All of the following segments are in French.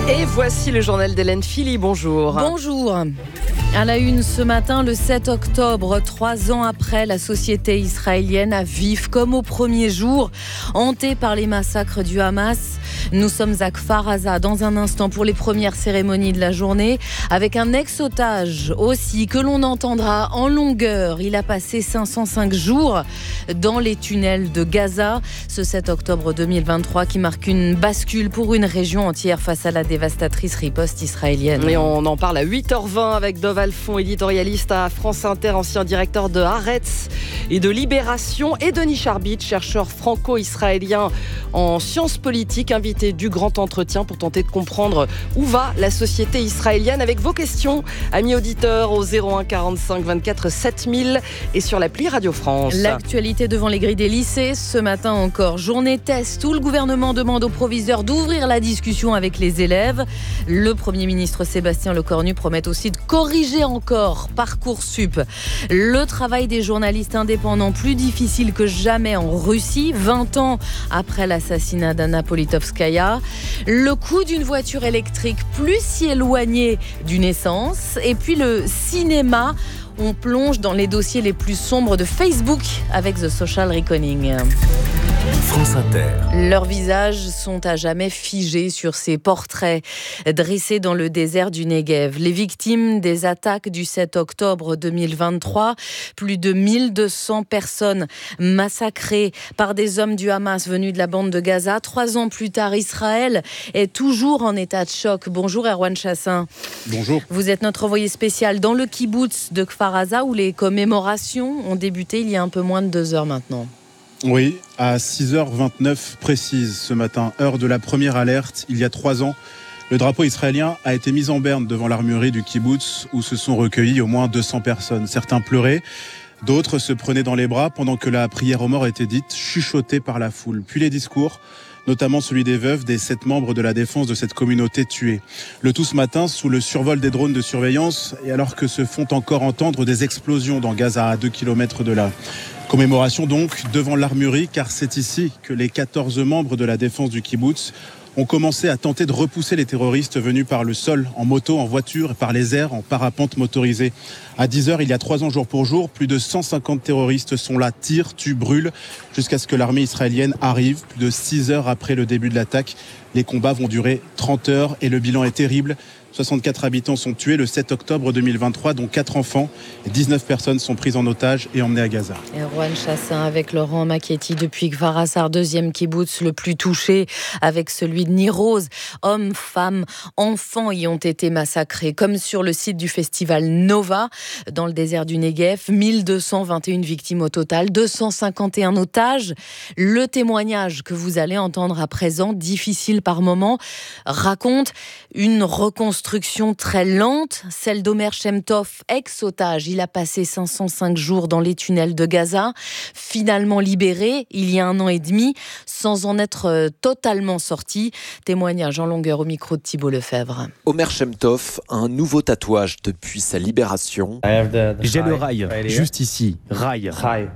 Et voici le journal d'Hélène Philly, bonjour. Bonjour. À la une ce matin, le 7 octobre, 3 ans après, la société israélienne à vif comme au premier jour, hantée par les massacres du Hamas. Nous sommes à Kfar Aza dans un instant pour les premières cérémonies de la journée, avec un ex-otage aussi que l'on entendra en longueur. Il a passé 505 jours dans les tunnels de Gaza. Ce 7 octobre 2023 qui marque une bascule pour une région entière face à la dévastatrice riposte israélienne. Et on en parle à 8h20 avec Dov Alphon, éditorialiste à France Inter, ancien directeur de Haaretz et de Libération, et Denis Charbit, chercheur franco-israélien en sciences politiques, invité du grand entretien pour tenter de comprendre où va la société israélienne, avec vos questions, amis auditeurs, au 01 45 24 7000 et sur l'appli Radio France. L'actualité devant les grilles des lycées, ce matin encore, journée test où le gouvernement demande aux proviseurs d'ouvrir la discussion avec les élèves. Le Premier ministre Sébastien Lecornu promet aussi de corriger encore Parcoursup. Le travail des journalistes indépendants plus difficile que jamais en Russie, 20 ans après l'assassinat d'Anna Politkovskaya. Le coût d'une voiture électrique plus si éloigné d'une essence. Et puis le cinéma. On plonge dans les dossiers les plus sombres de Facebook avec The Social Reckoning. France Inter. Leurs visages sont à jamais figés sur ces portraits dressés dans le désert du Negev. Les victimes des attaques du 7 octobre 2023, plus de 1200 personnes massacrées par des hommes du Hamas venus de la bande de Gaza. 3 ans plus tard, Israël est toujours en état de choc. Bonjour Erwan Chassin. Bonjour. Vous êtes notre envoyé spécial dans le kibboutz de Kfar Aza où les commémorations ont débuté il y a un peu moins de 2 heures maintenant. Oui, à 6h29 précise ce matin, heure de la première alerte, il y a 3 ans, le drapeau israélien a été mis en berne devant l'armurerie du kibboutz où se sont recueillis au moins 200 personnes. Certains pleuraient, d'autres se prenaient dans les bras pendant que la prière aux morts était dite, chuchotée par la foule. Puis les discours, notamment celui des veuves des 7 membres de la défense de cette communauté tuée. Le tout ce matin sous le survol des drones de surveillance et alors que se font encore entendre des explosions dans Gaza à 2 km de là. Commémoration donc devant l'armurerie car c'est ici que les 14 membres de la défense du kibboutz ont commencé à tenter de repousser les terroristes venus par le sol, en moto, en voiture, et par les airs, en parapente motorisée. À 10h, il y a 3 ans jour pour jour, plus de 150 terroristes sont là, tirent, tuent, brûlent, jusqu'à ce que l'armée israélienne arrive. Plus de 6 heures après le début de l'attaque, les combats vont durer 30 heures et le bilan est terrible. 64 habitants sont tués le 7 octobre 2023, dont 4 enfants. 19 personnes sont prises en otage et emmenées à Gaza. Erwan Chassin avec Laurent Macchietti depuis Kfar Aza, deuxième kibboutz le plus touché avec celui de Niroz. Hommes, femmes, enfants y ont été massacrés, comme sur le site du festival Nova, dans le désert du Negev. 1221 victimes au total, 251 otages. Le témoignage que vous allez entendre à présent, difficile par moments, raconte une reconstruction très lente, celle d'Omer Shemtov, ex-otage. Il a passé 505 jours dans les tunnels de Gaza, finalement libéré il y a 1 an et demi, sans en être totalement sorti. Témoignage en longueur au micro de Thibault Lefebvre. Omer Shemtov a un nouveau tatouage depuis sa libération. J'ai le raï, juste ici, raï.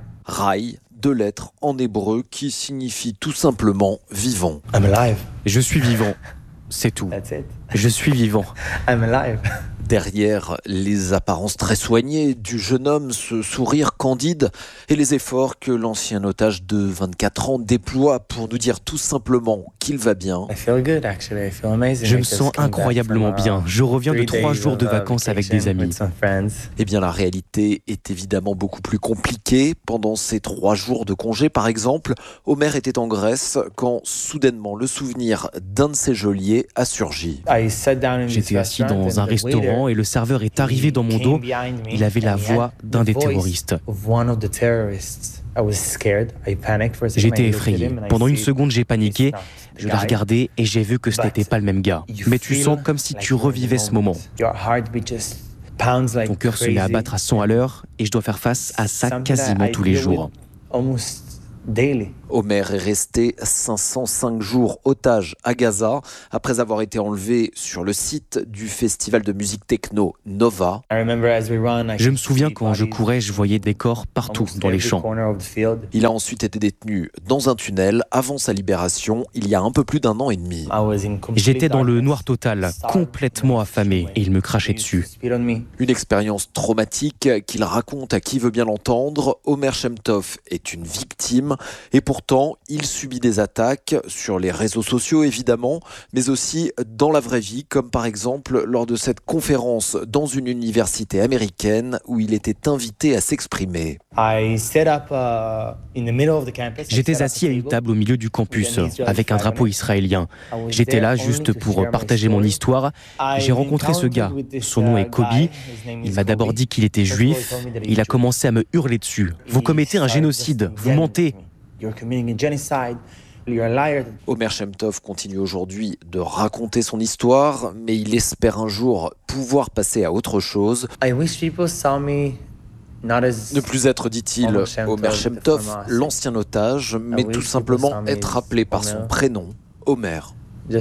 Raï, 2 lettres en hébreu qui signifient tout simplement vivant. Je suis vivant, c'est tout. Je suis vivant. Derrière les apparences très soignées du jeune homme, ce sourire candide et les efforts que l'ancien otage de 24 ans déploie pour nous dire tout simplement qu'il va bien. Je me sens incroyablement bien. Je reviens de 3 jours de vacances avec des amis. Eh bien, la réalité est évidemment beaucoup plus compliquée. Pendant ces 3 jours de congé, par exemple, Omer était en Grèce quand soudainement le souvenir d'un de ses geôliers a surgi. J'étais assis dans un restaurant et le serveur est arrivé dans mon dos. Il avait la voix d'un des terroristes. J'étais effrayé. Pendant 1 seconde, j'ai paniqué. Je l'ai regardé et j'ai vu que ce n'était pas le même gars. Mais tu sens comme si tu revivais ce moment. Ton cœur se met à battre à 100 à l'heure et je dois faire face à ça quasiment tous les jours. Omer est resté 505 jours otage à Gaza après avoir été enlevé sur le site du festival de musique techno Nova. Je me souviens quand je courais, je voyais des corps partout dans les champs. Il a ensuite été détenu dans un tunnel avant sa libération il y a un peu plus d'1 an et demi. J'étais dans le noir total, complètement affamé, et il me crachait dessus. Une expérience traumatique qu'il raconte à qui veut bien l'entendre. Omer Shemtov est une victime et pourtant il subit des attaques sur les réseaux sociaux évidemment, mais aussi dans la vraie vie, comme par exemple lors de cette conférence dans une université américaine où il était invité à s'exprimer. J'étais assis à une table au milieu du campus avec un drapeau israélien. J'étais là juste pour partager mon histoire. J'ai rencontré ce gars. Son nom est Kobe. Il m'a d'abord dit qu'il était juif. Il a commencé à me hurler dessus. Vous commettez un génocide. Vous mentez. Omer Shemtov continue aujourd'hui de raconter son histoire, mais il espère un jour pouvoir passer à autre chose. Ne plus être, dit-il, Omer Shemtov, l'ancien otage, mais tout simplement être appelé par son prénom, Omer.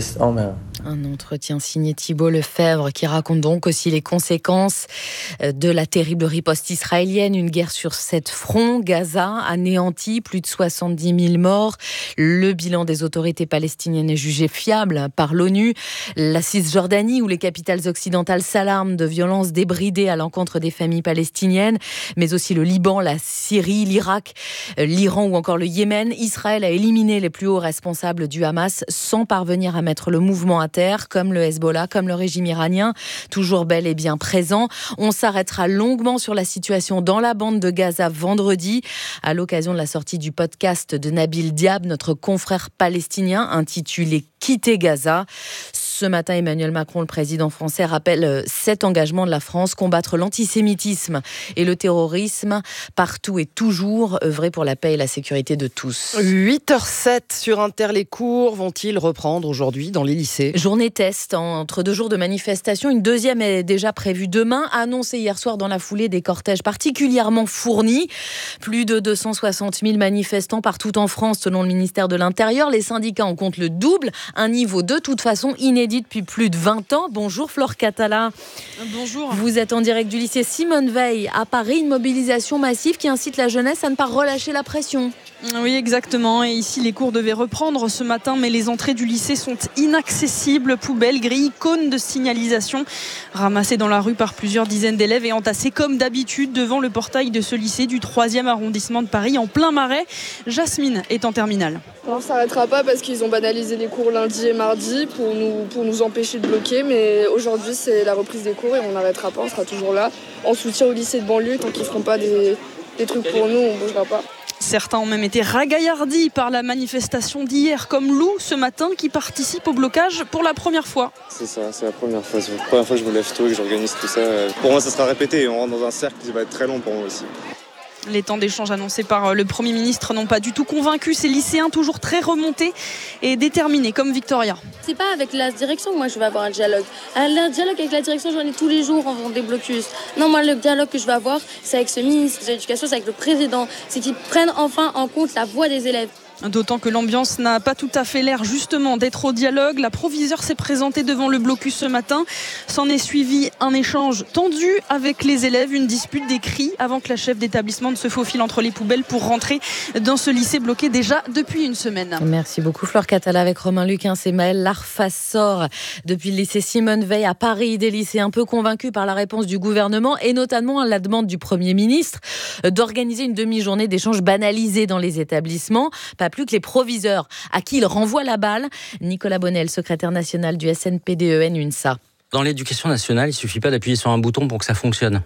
Un entretien signé Thibault Lefebvre qui raconte donc aussi les conséquences de la terrible riposte israélienne. Une guerre sur 7 fronts, Gaza anéanti, plus de 70 000 morts. Le bilan des autorités palestiniennes est jugé fiable par l'ONU. La Cisjordanie, où les capitales occidentales s'alarment de violences débridées à l'encontre des familles palestiniennes, mais aussi le Liban, la Syrie, l'Irak, l'Iran ou encore le Yémen. Israël a éliminé les plus hauts responsables du Hamas sans parvenir à mettre le mouvement à terre, comme le Hezbollah, comme le régime iranien, toujours bel et bien présent. On s'arrêtera longuement sur la situation dans la bande de Gaza vendredi, à l'occasion de la sortie du podcast de Nabil Diab, notre confrère palestinien, intitulé « Quitter Gaza ». Ce matin, Emmanuel Macron, le président français, rappelle cet engagement de la France, combattre l'antisémitisme et le terrorisme partout et toujours, œuvrer pour la paix et la sécurité de tous. 8h07 sur Inter, les cours vont-ils reprendre aujourd'hui dans les lycées ? Journée test, entre 2 jours de manifestation. Une deuxième est déjà prévue demain, annoncée hier soir dans la foulée des cortèges particulièrement fournis. Plus de 260 000 manifestants partout en France, selon le ministère de l'Intérieur. Les syndicats en comptent le double, un niveau de toute façon inédit depuis plus de 20 ans. Bonjour Flore Catala. Bonjour. Vous êtes en direct du lycée Simone Veil à Paris, une mobilisation massive qui incite la jeunesse à ne pas relâcher la pression. Oui, exactement. Et ici, les cours devaient reprendre ce matin, mais les entrées du lycée sont inaccessibles. Poubelles, grilles, cônes de signalisation ramassés dans la rue par plusieurs dizaines d'élèves et entassés comme d'habitude devant le portail de ce lycée du 3e arrondissement de Paris, en plein Marais. Jasmine est en terminale. On ne s'arrêtera pas parce qu'ils ont banalisé les cours lundi et mardi pour nous empêcher de bloquer, mais aujourd'hui c'est la reprise des cours et on n'arrêtera pas, on sera toujours là en soutien au lycée de banlieue. Tant qu'ils ne feront pas des trucs pour nous, on ne bougera pas. Certains ont même été ragaillardis par la manifestation d'hier, comme Lou ce matin qui participe au blocage pour la première fois. C'est ça, c'est la première fois. C'est la première fois que je me lève tôt et que j'organise tout ça. Pour moi ça sera répété, on rentre dans un cercle qui va être très long pour moi aussi. Les temps d'échange annoncés par le Premier ministre n'ont pas du tout convaincu ces lycéens toujours très remontés et déterminés comme Victoria. C'est pas avec la direction que moi je vais avoir un dialogue. Un dialogue avec la direction, j'en ai tous les jours en faisant des blocus. Non, moi le dialogue que je vais avoir, c'est avec ce ministre de l'Éducation, c'est avec le président. C'est qu'ils prennent enfin en compte la voix des élèves. D'autant que l'ambiance n'a pas tout à fait l'air justement d'être au dialogue. La proviseure s'est présentée devant le blocus ce matin. S'en est suivi un échange tendu avec les élèves, une dispute, des cris avant que la chef d'établissement ne se faufile entre les poubelles pour rentrer dans ce lycée bloqué déjà depuis une semaine. Merci beaucoup Flore Catala avec Romain Luquin et Maëlle Larfassor depuis le lycée Simone Veil à Paris. Des lycéens un peu convaincus par la réponse du gouvernement et notamment à la demande du Premier ministre d'organiser une demi-journée d'échange banalisée dans les établissements. Pas plus que les proviseurs à qui il renvoie la balle. Nicolas Bonnel, secrétaire national du SNPDEN UNSA. Dans l'éducation nationale, il ne suffit pas d'appuyer sur un bouton pour que ça fonctionne.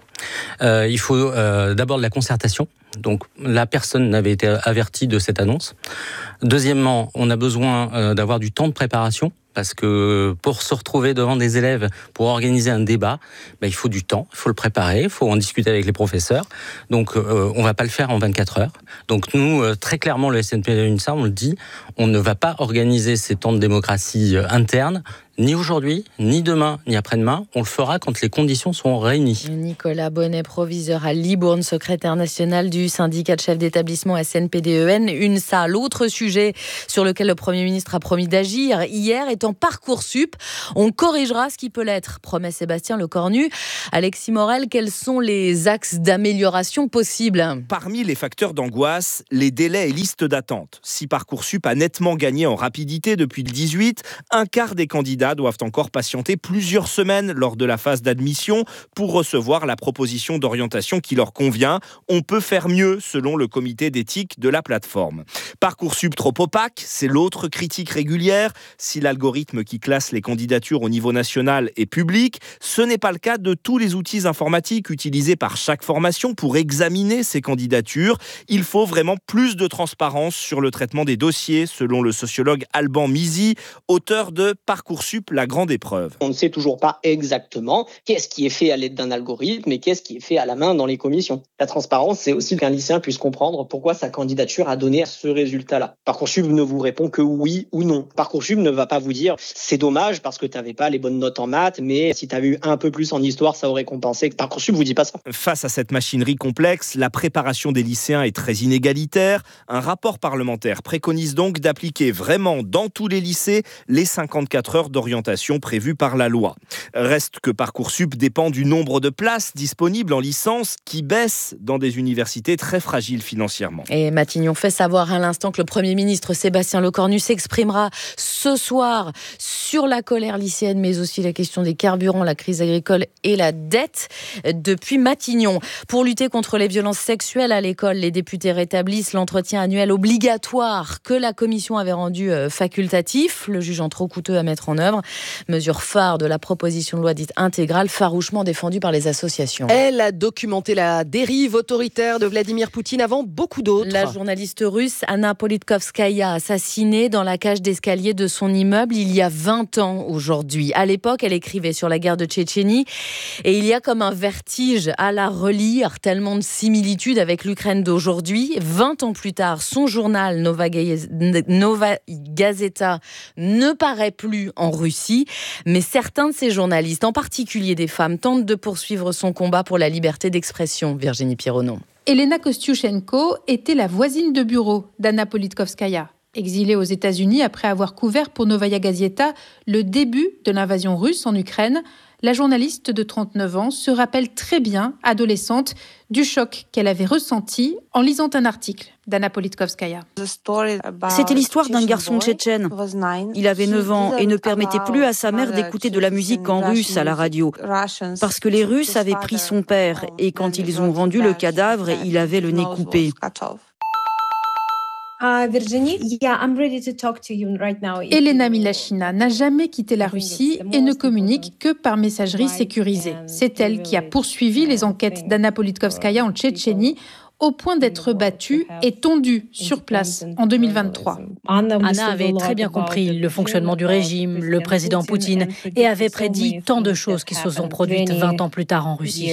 Il faut d'abord de la concertation. Donc la personne n'avait été avertie de cette annonce. Deuxièmement, on a besoin d'avoir du temps de préparation. Parce que pour se retrouver devant des élèves, pour organiser un débat, il faut du temps, il faut le préparer, il faut en discuter avec les professeurs. Donc on ne va pas le faire en 24 heures. Donc nous, très clairement, le SNPDEN UNSA, on le dit, on ne va pas organiser ces temps de démocratie interne Ni aujourd'hui, ni demain, ni après-demain. On le fera quand les conditions seront réunies. Nicolas Bonnet, proviseur à Libourne, secrétaire national du syndicat de chefs d'établissement SNPDEN, UNSA. L'autre sujet sur lequel le Premier ministre a promis d'agir hier est en Parcoursup. On corrigera ce qui peut l'être, promet Sébastien Lecornu. Alexis Morel, quels sont les axes d'amélioration possibles ? Parmi les facteurs d'angoisse, les délais et listes d'attente. Si Parcoursup a nettement gagné en rapidité depuis le 18, un quart des candidats doivent encore patienter plusieurs semaines lors de la phase d'admission pour recevoir la proposition d'orientation qui leur convient. On peut faire mieux selon le comité d'éthique de la plateforme. Parcoursup trop opaque, c'est l'autre critique régulière. Si l'algorithme qui classe les candidatures au niveau national est public, ce n'est pas le cas de tous les outils informatiques utilisés par chaque formation pour examiner ces candidatures. Il faut vraiment plus de transparence sur le traitement des dossiers, selon le sociologue Alban Mizy, auteur de Parcoursup, la grande épreuve. On ne sait toujours pas exactement qu'est-ce qui est fait à l'aide d'un algorithme et qu'est-ce qui est fait à la main dans les commissions. La transparence, c'est aussi qu'un lycéen puisse comprendre pourquoi sa candidature a donné ce résultat-là. Parcoursup ne vous répond que oui ou non. Parcoursup ne va pas vous dire c'est dommage parce que tu n'avais pas les bonnes notes en maths, mais si tu avais eu un peu plus en histoire, ça aurait compensé. Parcoursup vous dit pas ça. Face à cette machinerie complexe, la préparation des lycéens est très inégalitaire. Un rapport parlementaire préconise donc d'appliquer vraiment dans tous les lycées les 54 heures d'orientation prévues par la loi. Reste que Parcoursup dépend du nombre de places disponibles en licence qui baisse dans des universités très fragiles financièrement. Et Matignon fait savoir à l'instant que le Premier ministre Sébastien Lecornu s'exprimera ce soir sur la colère lycéenne, mais aussi la question des carburants, la crise agricole et la dette depuis Matignon. Pour lutter contre les violences sexuelles à l'école, les députés rétablissent l'entretien annuel obligatoire que la commission avait rendu facultatif, le jugeant trop coûteux à mettre en œuvre. Mesure phare de la proposition de loi dite intégrale, farouchement défendue par les associations. Elle a documenté la dérive autoritaire de Vladimir Poutine avant beaucoup d'autres. La journaliste russe Anna Politkovskaya, assassinée dans la cage d'escalier de son immeuble il y a 20 ans aujourd'hui. À l'époque, elle écrivait sur la guerre de Tchétchénie et il y a comme un vertige à la relire, tellement de similitudes avec l'Ukraine d'aujourd'hui. 20 ans plus tard, son journal Nova Gazeta ne paraît plus en Russie, mais certains de ses journalistes, en particulier des femmes, tentent de poursuivre son combat pour la liberté d'expression. Virginie Pironneau. Elena Kostiuchenko était la voisine de bureau d'Anna Politkovskaya. Exilée aux États-Unis après avoir couvert pour Novaya Gazeta le début de l'invasion russe en Ukraine, la journaliste de 39 ans se rappelle très bien, adolescente, du choc qu'elle avait ressenti en lisant un article d'Anna Politkovskaya. C'était l'histoire d'un garçon tchétchène. Il avait 9 ans et ne permettait plus à sa mère d'écouter de la musique en russe à la radio. Parce que les Russes avaient pris son père et quand ils ont rendu le cadavre, il avait le nez coupé. Elena Milashina n'a jamais quitté la Russie et ne communique que par messagerie sécurisée. C'est elle qui a poursuivi les enquêtes d'Anna Politkovskaya en Tchétchénie au point d'être battue et tondue sur place en 2023. Anna avait très bien compris le fonctionnement du régime, le président Poutine, et avait prédit tant de choses qui se sont produites 20 ans plus tard en Russie.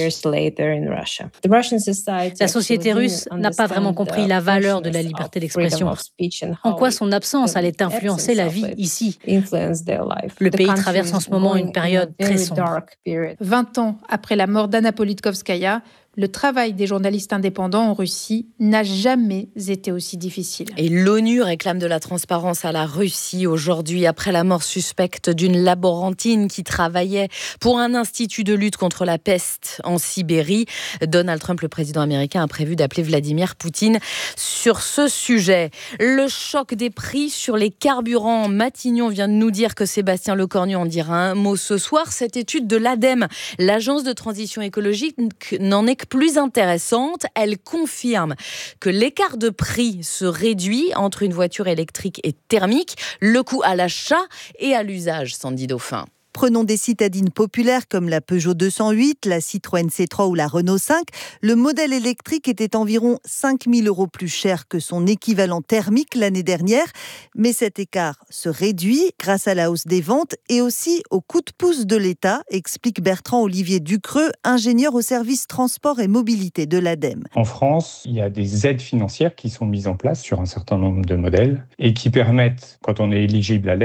La société russe n'a pas vraiment compris la valeur de la liberté d'expression, en quoi son absence allait influencer la vie ici. Le pays traverse en ce moment une période très sombre. 20 ans après la mort d'Anna Politkovskaya, le travail des journalistes indépendants en Russie n'a jamais été aussi difficile. Et l'ONU réclame de la transparence à la Russie aujourd'hui après la mort suspecte d'une laborantine qui travaillait pour un institut de lutte contre la peste en Sibérie. Donald Trump, le président américain, a prévu d'appeler Vladimir Poutine sur ce sujet. Le choc des prix sur les carburants. Matignon vient de nous dire que Sébastien Lecornu en dira un mot ce soir. Cette étude de l'ADEME, l'Agence de transition écologique, n'en est plus intéressante. Elle confirme que l'écart de prix se réduit entre une voiture électrique et thermique, le coût à l'achat et à l'usage, Sandy Dauphin. Prenons des citadines populaires comme la Peugeot 208, la Citroën C3 ou la Renault 5. Le modèle électrique était environ 5 000 € plus cher que son équivalent thermique l'année dernière. Mais cet écart se réduit grâce à la hausse des ventes et aussi au coup de pouce de l'État, explique Bertrand-Olivier Ducreux, ingénieur au service transport et mobilité de l'ADEME. En France, il y a des aides financières qui sont mises en place sur un certain nombre de modèles et qui permettent, quand on est éligible à l'aide,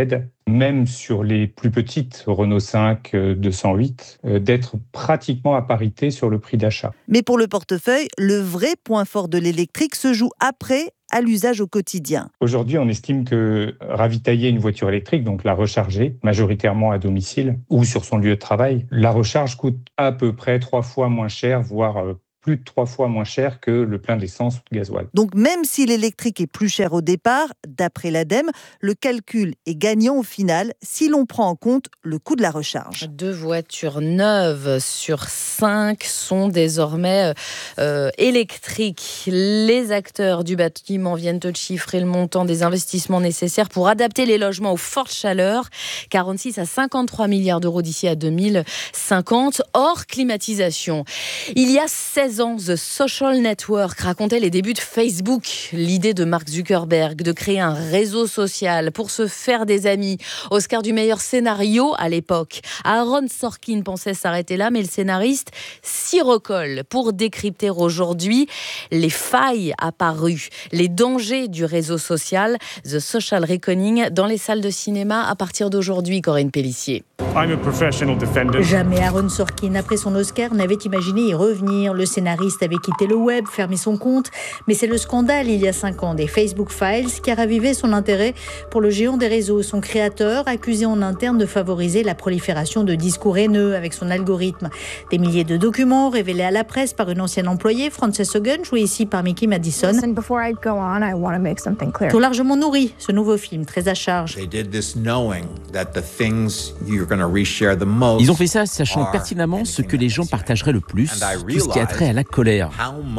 même sur les plus petites Renault 5 208, d'être pratiquement à parité sur le prix d'achat. Mais pour le portefeuille, le vrai point fort de l'électrique se joue après, à l'usage au quotidien. Aujourd'hui, on estime que ravitailler une voiture électrique, donc la recharger, majoritairement à domicile ou sur son lieu de travail, la recharge coûte à peu près 3 fois moins cher, voire plus de 3 fois moins cher que le plein d'essence ou de gasoil. Donc même si l'électrique est plus cher au départ, d'après l'ADEME, le calcul est gagnant au final si l'on prend en compte le coût de la recharge. 2 voitures neuves sur 5 sont désormais électriques. Les acteurs du bâtiment viennent de chiffrer le montant des investissements nécessaires pour adapter les logements aux fortes chaleurs, 46 à 53 milliards d'euros d'ici à 2050, hors climatisation. Il y a 16 ans, The Social Network racontait les débuts de Facebook. L'idée de Mark Zuckerberg de créer un réseau social pour se faire des amis. Oscar du meilleur scénario à l'époque. Aaron Sorkin pensait s'arrêter là, mais le scénariste s'y recolle pour décrypter aujourd'hui les failles apparues, les dangers du réseau social. The Social Reckoning dans les salles de cinéma à partir d'aujourd'hui, Corinne Pélissier. Jamais Aaron Sorkin, après son Oscar, n'avait imaginé y revenir. Le scénariste avait quitté le web, fermé son compte, mais c'est le scandale il y a 5 ans des Facebook Files qui a ravivé son intérêt pour le géant des réseaux. Son créateur, accusé en interne de favoriser la prolifération de discours haineux avec son algorithme. Des milliers de documents révélés à la presse par une ancienne employée, Frances Hogan, jouée ici par Mickey Madison. Tout largement nourri, ce nouveau film, très à charge. Ils ont fait ça sachant pertinemment ce que les gens partageraient le plus, tout ce qui a trait à la colère.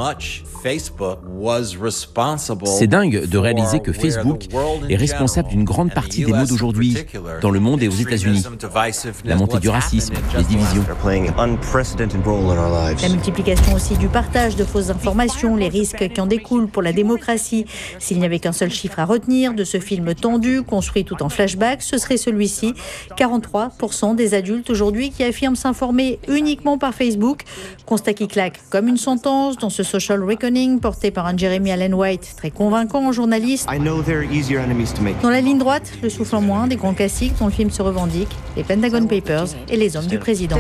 C'est dingue de réaliser que Facebook est responsable d'une grande partie des maux d'aujourd'hui, dans le monde et aux États-Unis. La montée du racisme, les divisions. La multiplication aussi du partage de fausses informations, les risques qui en découlent pour la démocratie. S'il n'y avait qu'un seul chiffre à retenir de ce film tendu, construit tout en flashback, ce serait celui-ci. 43% des adultes aujourd'hui qui affirment s'informer uniquement par Facebook. Constat qui claque comme une sentence dans ce Social Reckoning porté par un Jeremy Allen White, très convaincant journaliste. Dans la ligne droite, le souffle en moins des grands classiques dont le film se revendique, les Pentagon Papers et les hommes du président.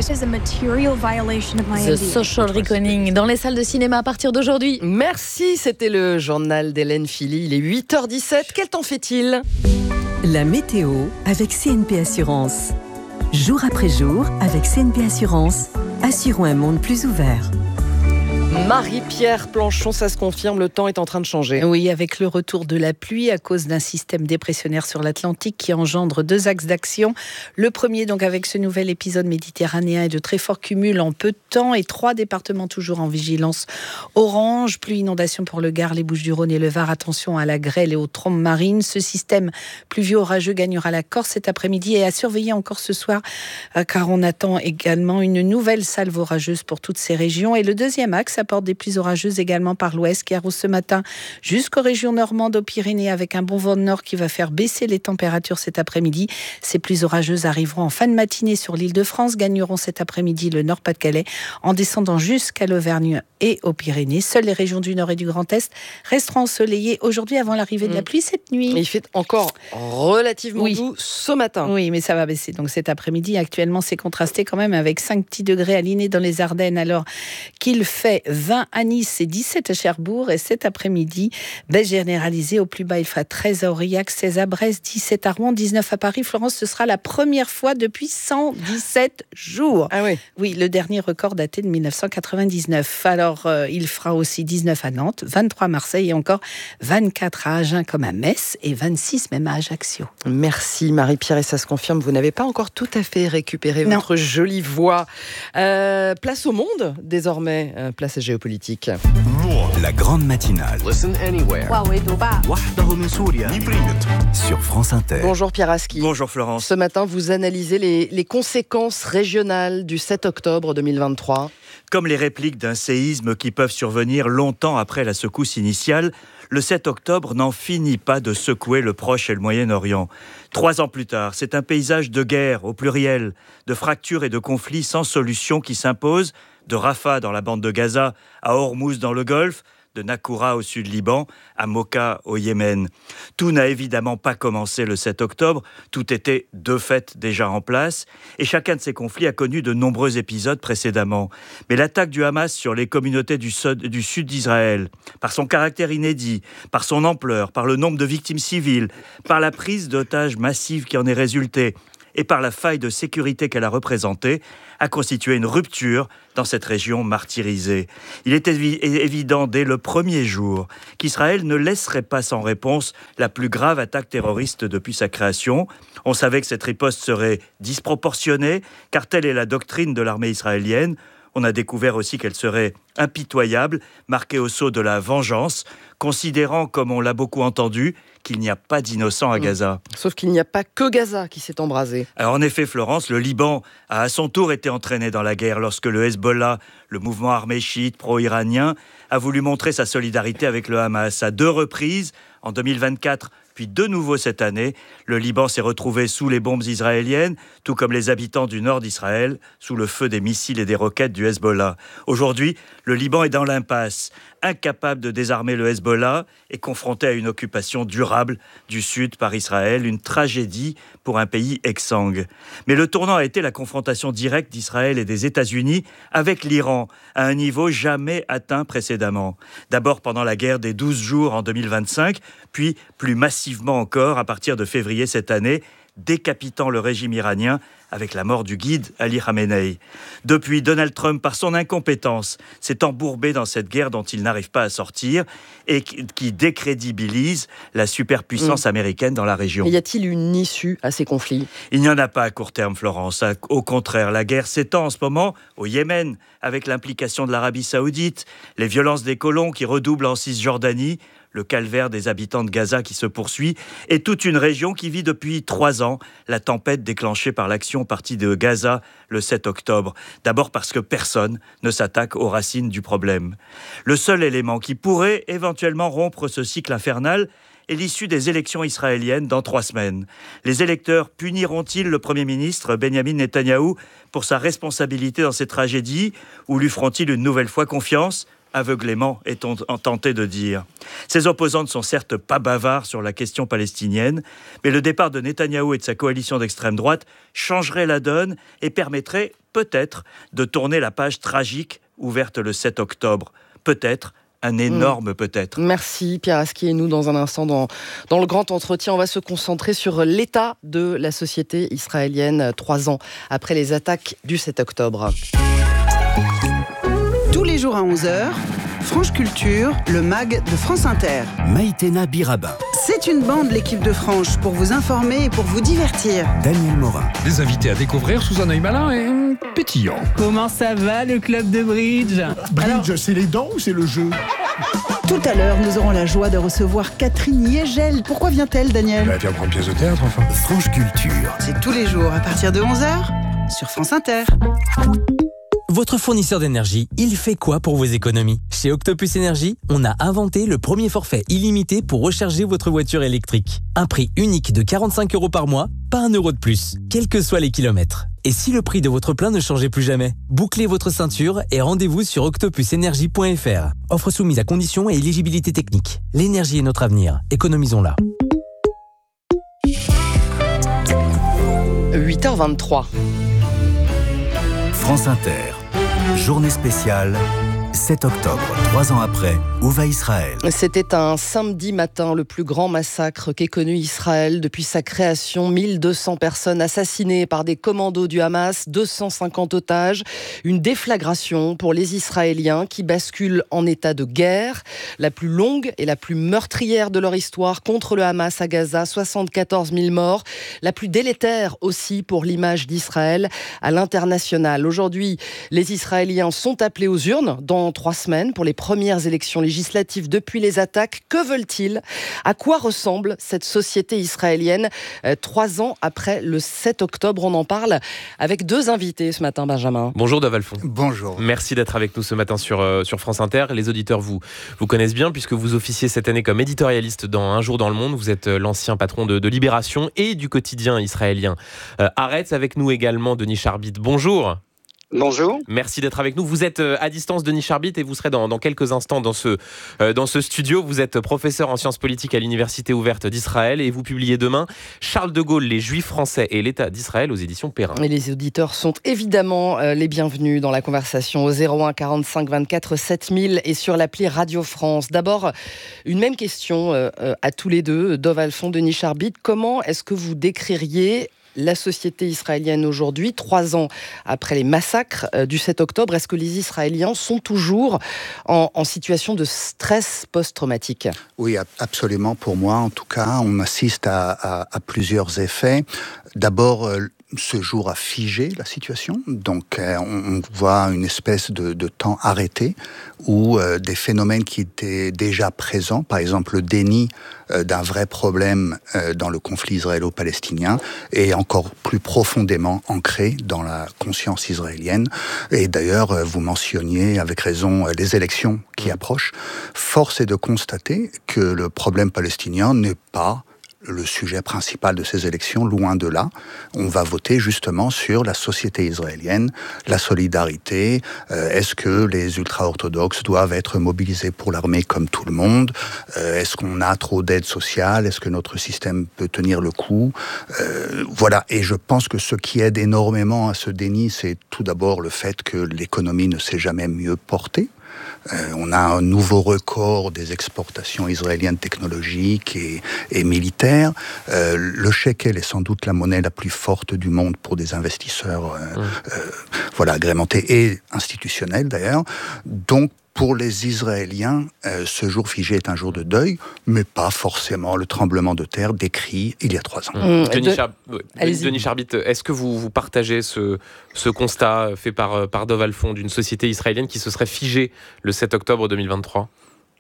The Social Reckoning dans les salles de cinéma à partir d'aujourd'hui. Merci, c'était le journal d'Hélène Philly. Il est 8h17. Quel temps fait-il ? La météo avec CNP Assurance. Jour après jour, avec CNP Assurance, assurons un monde plus ouvert. Marie-Pierre Planchon, ça se confirme, le temps est en train de changer. Oui, avec le retour de la pluie à cause d'un système dépressionnaire sur l'Atlantique qui engendre 2 axes d'action. Le premier, donc, avec ce nouvel épisode méditerranéen et de très forts cumuls en peu de temps et 3 départements toujours en vigilance orange. Pluie, inondation pour le Gard, les Bouches-du-Rhône et le Var. Attention à la grêle et aux trombes marines. Ce système pluvieux orageux gagnera la Corse cet après-midi et à surveiller encore ce soir car on attend également une nouvelle salve orageuse pour toutes ces régions. Et le deuxième axe apporte des pluies orageuses également par l'ouest qui arrose ce matin jusqu'aux régions normandes, aux Pyrénées avec un bon vent de nord qui va faire baisser les températures cet après-midi. Ces pluies orageuses arriveront en fin de matinée sur l'Île-de-France, gagneront cet après-midi le Nord-Pas-de-Calais en descendant jusqu'à l'Auvergne et aux Pyrénées. Seules les régions du Nord et du Grand Est resteront ensoleillées aujourd'hui avant l'arrivée de la pluie cette nuit. Mais il fait encore relativement doux ce matin. Oui, mais ça va baisser. Donc cet après-midi, actuellement, c'est contrasté quand même avec 5 petits degrés à Linné dans les Ardennes alors qu'il fait 20 à Nice et 17 à Cherbourg. Et cet après-midi, baisse généralisée. Au plus bas, il fera 13 à Aurillac, 16 à Brest, 17 à Rouen, 19 à Paris. Florence, ce sera la première fois depuis 117 jours. Ah oui. Oui, le dernier record daté de 1999. Alors, il fera aussi 19 à Nantes, 23 à Marseille et encore 24 à Agen comme à Metz et 26 même à Ajaccio. Merci Marie-Pierre, et ça se confirme, vous n'avez pas encore tout à fait récupéré votre jolie voix. Place au monde désormais, place à géopolitique. La grande matinale. Sur France Inter. Bonjour Pierre Aski. Bonjour Florence. Ce matin, vous analysez les conséquences régionales du 7 octobre 2023. Comme les répliques d'un séisme qui peuvent survenir longtemps après la secousse initiale, le 7 octobre n'en finit pas de secouer le Proche et le Moyen-Orient. 3 ans plus tard, c'est un paysage de guerre au pluriel, de fractures et de conflits sans solution qui s'impose, de Rafah dans la bande de Gaza à Hormuz dans le Golfe, de Nakoura au sud Liban à Moka au Yémen. Tout n'a évidemment pas commencé le 7 octobre, tout était de fait déjà en place et chacun de ces conflits a connu de nombreux épisodes précédemment. Mais l'attaque du Hamas sur les communautés du sud d'Israël, par son caractère inédit, par son ampleur, par le nombre de victimes civiles, par la prise d'otages massive qui en est résultée, et par la faille de sécurité qu'elle a représentée, a constitué une rupture dans cette région martyrisée. Il était évident dès le premier jour qu'Israël ne laisserait pas sans réponse la plus grave attaque terroriste depuis sa création. On savait que cette riposte serait disproportionnée, car telle est la doctrine de l'armée israélienne. On a découvert aussi qu'elle serait impitoyable, marquée au sceau de la vengeance, considérant, comme on l'a beaucoup entendu, qu'il n'y a pas d'innocents à Gaza. Sauf qu'il n'y a pas que Gaza qui s'est embrasé. Alors en effet, Florence, le Liban a à son tour été entraîné dans la guerre lorsque le Hezbollah, le mouvement armé chiite pro-iranien, a voulu montrer sa solidarité avec le Hamas. À 2 reprises, en 2024, puis de nouveau cette année, le Liban s'est retrouvé sous les bombes israéliennes, tout comme les habitants du nord d'Israël, sous le feu des missiles et des roquettes du Hezbollah. Aujourd'hui, le Liban est dans l'impasse, incapable de désarmer le Hezbollah et confronté à une occupation durable du sud par Israël, une tragédie pour un pays exsangue. Mais le tournant a été la confrontation directe d'Israël et des États-Unis avec l'Iran, à un niveau jamais atteint précédemment. D'abord pendant la guerre des 12 jours en 2025, puis plus massivement encore à partir de février cette année, décapitant le régime iranien avec la mort du guide Ali Khamenei. Depuis, Donald Trump, par son incompétence, s'est embourbé dans cette guerre dont il n'arrive pas à sortir et qui décrédibilise la superpuissance américaine dans la région. Et y a-t-il une issue à ces conflits ? Il n'y en a pas à court terme, Florence. Au contraire, la guerre s'étend en ce moment au Yémen, avec l'implication de l'Arabie Saoudite, les violences des colons qui redoublent en Cisjordanie, le calvaire des habitants de Gaza qui se poursuit, et toute une région qui vit depuis 3 ans la tempête déclenchée par l'action partie de Gaza le 7 octobre. D'abord parce que personne ne s'attaque aux racines du problème. Le seul élément qui pourrait éventuellement rompre ce cycle infernal est l'issue des élections israéliennes dans 3 semaines. Les électeurs puniront-ils le Premier ministre Benjamin Netanyahou pour sa responsabilité dans cette tragédie, ou lui feront-ils une nouvelle fois confiance ? Aveuglément, est-on tenté de dire. Ses opposants ne sont certes pas bavards sur la question palestinienne, mais le départ de Netanyahou et de sa coalition d'extrême droite changerait la donne et permettrait peut-être de tourner la page tragique ouverte le 7 octobre. Peut-être. Un énorme peut-être. Merci Pierre Asquier. Et nous, dans un instant, dans le grand entretien, on va se concentrer sur l'état de la société israélienne 3 ans après les attaques du 7 octobre. Tous les jours à 11h, Franche Culture, le MAG de France Inter. Maïtena Birabin. C'est une bande, l'équipe de Franche, pour vous informer et pour vous divertir. Daniel Morin. Des invités à découvrir sous un œil malin et pétillant. Comment ça va, le club de bridge ? Bridge, c'est les dents ou c'est le jeu ? Tout à l'heure, nous aurons la joie de recevoir Catherine Yegel. Pourquoi vient-elle, Daniel ? Elle vient prendre pièce de théâtre, enfin. Franche Culture. C'est tous les jours, à partir de 11h, sur France Inter. Votre fournisseur d'énergie, il fait quoi pour vos économies ? Chez Octopus Énergie, on a inventé le premier forfait illimité pour recharger votre voiture électrique. Un prix unique de 45 € par mois, pas 1 € de plus, quels que soient les kilomètres. Et si le prix de votre plein ne changeait plus jamais ? Bouclez votre ceinture et rendez-vous sur octopusenergie.fr. Offre soumise à conditions et éligibilité technique. L'énergie est notre avenir, économisons-la. 8h23. France Inter. Journée spéciale, 7 octobre, 3 ans après, où va Israël ? C'était un samedi matin, le plus grand massacre qu'ait connu Israël depuis sa création. 1200 personnes assassinées par des commandos du Hamas, 250 otages. Une déflagration pour les Israéliens qui basculent en état de guerre, la plus longue et la plus meurtrière de leur histoire contre le Hamas à Gaza, 74 000 morts. La plus délétère aussi pour l'image d'Israël à l'international. Aujourd'hui, les Israéliens sont appelés aux urnes dans 3 semaines pour les premières élections législatives depuis les attaques. Que veulent-ils ? À quoi ressemble cette société israélienne 3 ans après le 7 octobre ? On en parle avec 2 invités ce matin, Benjamin. Bonjour Dov Alphon. Bonjour. Merci d'être avec nous ce matin sur France Inter. Les auditeurs vous connaissent bien puisque vous officiez cette année comme éditorialiste dans Un jour dans le monde. Vous êtes l'ancien patron de Libération et du quotidien israélien Haaretz. Avec nous également Denis Charbit. Bonjour. Bonjour. Merci d'être avec nous. Vous êtes à distance, Denis Charbit, et vous serez dans quelques instants dans ce studio. Vous êtes professeur en sciences politiques à l'Université ouverte d'Israël et vous publiez demain Charles de Gaulle, les Juifs français et l'État d'Israël aux éditions Perrin. Et les auditeurs sont évidemment les bienvenus dans la conversation au 01 45 24 7000 et sur l'appli Radio France. D'abord, une même question à tous les deux, Dov Alfond, Denis Charbit. Comment est-ce que vous décririez la société israélienne aujourd'hui, 3 ans après les massacres du 7 octobre? Est-ce que les Israéliens sont toujours en situation de stress post-traumatique? Oui, absolument. Pour moi, en tout cas, on assiste à plusieurs effets. D'abord, ce jour a figé la situation, donc on voit une espèce de temps arrêté où des phénomènes qui étaient déjà présents, par exemple le déni d'un vrai problème dans le conflit israélo-palestinien, est encore plus profondément ancré dans la conscience israélienne. Et d'ailleurs, vous mentionniez avec raison les élections qui approchent. Force est de constater que le problème palestinien n'est pas le sujet principal de ces élections, loin de là. On va voter justement sur la société israélienne, la solidarité. Est-ce que les ultra-orthodoxes doivent être mobilisés pour l'armée comme tout le monde? Est-ce qu'on a trop d'aide sociale? Est-ce que notre système peut tenir le coup? Voilà. Et je pense que ce qui aide énormément à ce déni, c'est tout d'abord le fait que l'économie ne s'est jamais mieux portée. On a un nouveau record des exportations israéliennes technologiques et militaires. Le shekel est sans doute la monnaie la plus forte du monde pour des investisseurs agrémentés et institutionnels d'ailleurs. Donc, pour les Israéliens, ce jour figé est un jour de deuil, mais pas forcément le tremblement de terre décrit il y a 3 ans. Denis Charbit, est-ce que vous partagez ce constat fait par Dov Alfond d'une société israélienne qui se serait figée le 7 octobre 2023 ?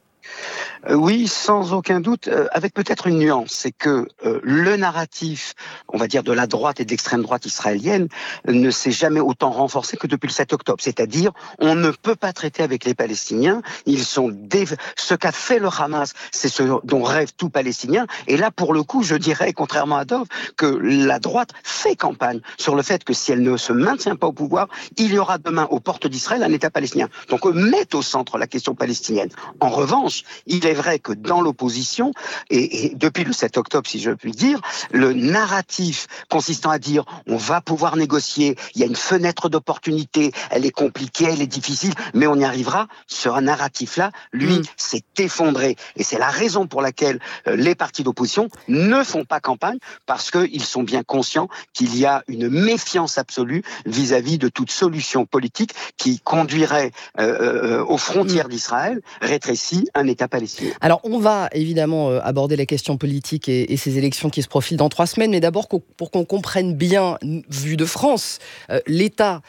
Oui, sans aucun doute, avec peut-être une nuance, c'est que le narratif, on va dire, de la droite et de l'extrême droite israélienne ne s'est jamais autant renforcé que depuis le 7 octobre. C'est-à-dire, on ne peut pas traiter avec les Palestiniens, ils sont ce qu'a fait le Hamas, c'est ce dont rêve tout Palestinien. Et là, pour le coup, je dirais, contrairement à Dov, que la droite fait campagne sur le fait que si elle ne se maintient pas au pouvoir, il y aura demain aux portes d'Israël un État palestinien. Donc, on met au centre la question palestinienne. En revanche, il est vrai que dans l'opposition, et depuis le 7 octobre, si je puis dire, le narratif consistant à dire on va pouvoir négocier, il y a une fenêtre d'opportunité, elle est compliquée, elle est difficile, mais on y arrivera, ce narratif-là, lui, s'est effondré. Et c'est la raison pour laquelle les partis d'opposition ne font pas campagne, parce qu'ils sont bien conscients qu'il y a une méfiance absolue vis-à-vis de toute solution politique qui conduirait aux frontières d'Israël, rétrécie un État palestinien. Alors, on va évidemment aborder la question politique et ces élections qui se profilent dans 3 semaines, mais d'abord, pour qu'on comprenne bien, vu de France, l'état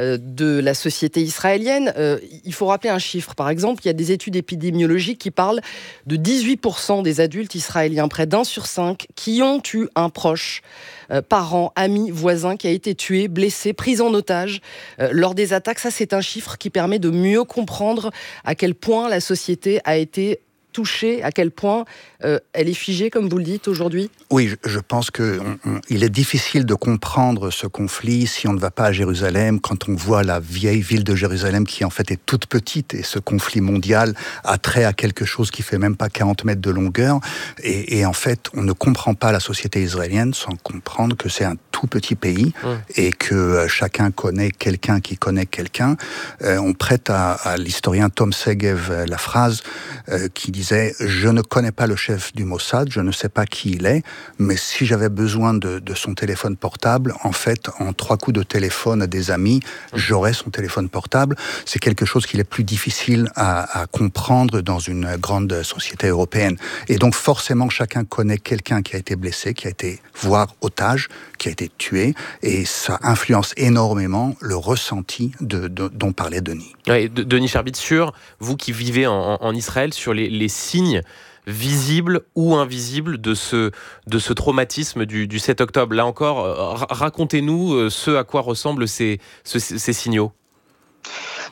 de la société israélienne, il faut rappeler un chiffre. Par exemple, il y a des études épidémiologiques qui parlent de 18% des adultes israéliens, près d'1 sur 5, qui ont eu un proche, parent, ami, voisin, qui a été tué, blessé, pris en otage lors des attaques. Ça, c'est un chiffre qui permet de mieux comprendre à quel point la société a été touchée, à quel point elle est figée, comme vous le dites, aujourd'hui? Oui, je pense qu'il est difficile de comprendre ce conflit si on ne va pas à Jérusalem, quand on voit la vieille ville de Jérusalem qui en fait est toute petite, et ce conflit mondial a trait à quelque chose qui fait même pas 40 mètres de longueur, et en fait on ne comprend pas la société israélienne sans comprendre que c'est un tout petit pays et que chacun connaît quelqu'un qui connaît quelqu'un. On prête à l'historien Tom Segev la phrase qui disait « Je ne connais pas le chef du Mossad, je ne sais pas qui il est, mais si j'avais besoin de son téléphone portable, en fait, en 3 coups de téléphone à des amis, j'aurais son téléphone portable. » C'est quelque chose qu'il est plus difficile à comprendre dans une grande société européenne. Et donc, forcément, chacun connaît quelqu'un qui a été blessé, qui a été, voire otage, qui a été tué, et ça influence énormément le ressenti dont parlait Denis. Ouais, Denis Charbit, vous qui vivez en Israël, sur les signes visibles ou invisibles de ce traumatisme du 7 octobre. Là encore, racontez-nous ce à quoi ressemblent ces signaux.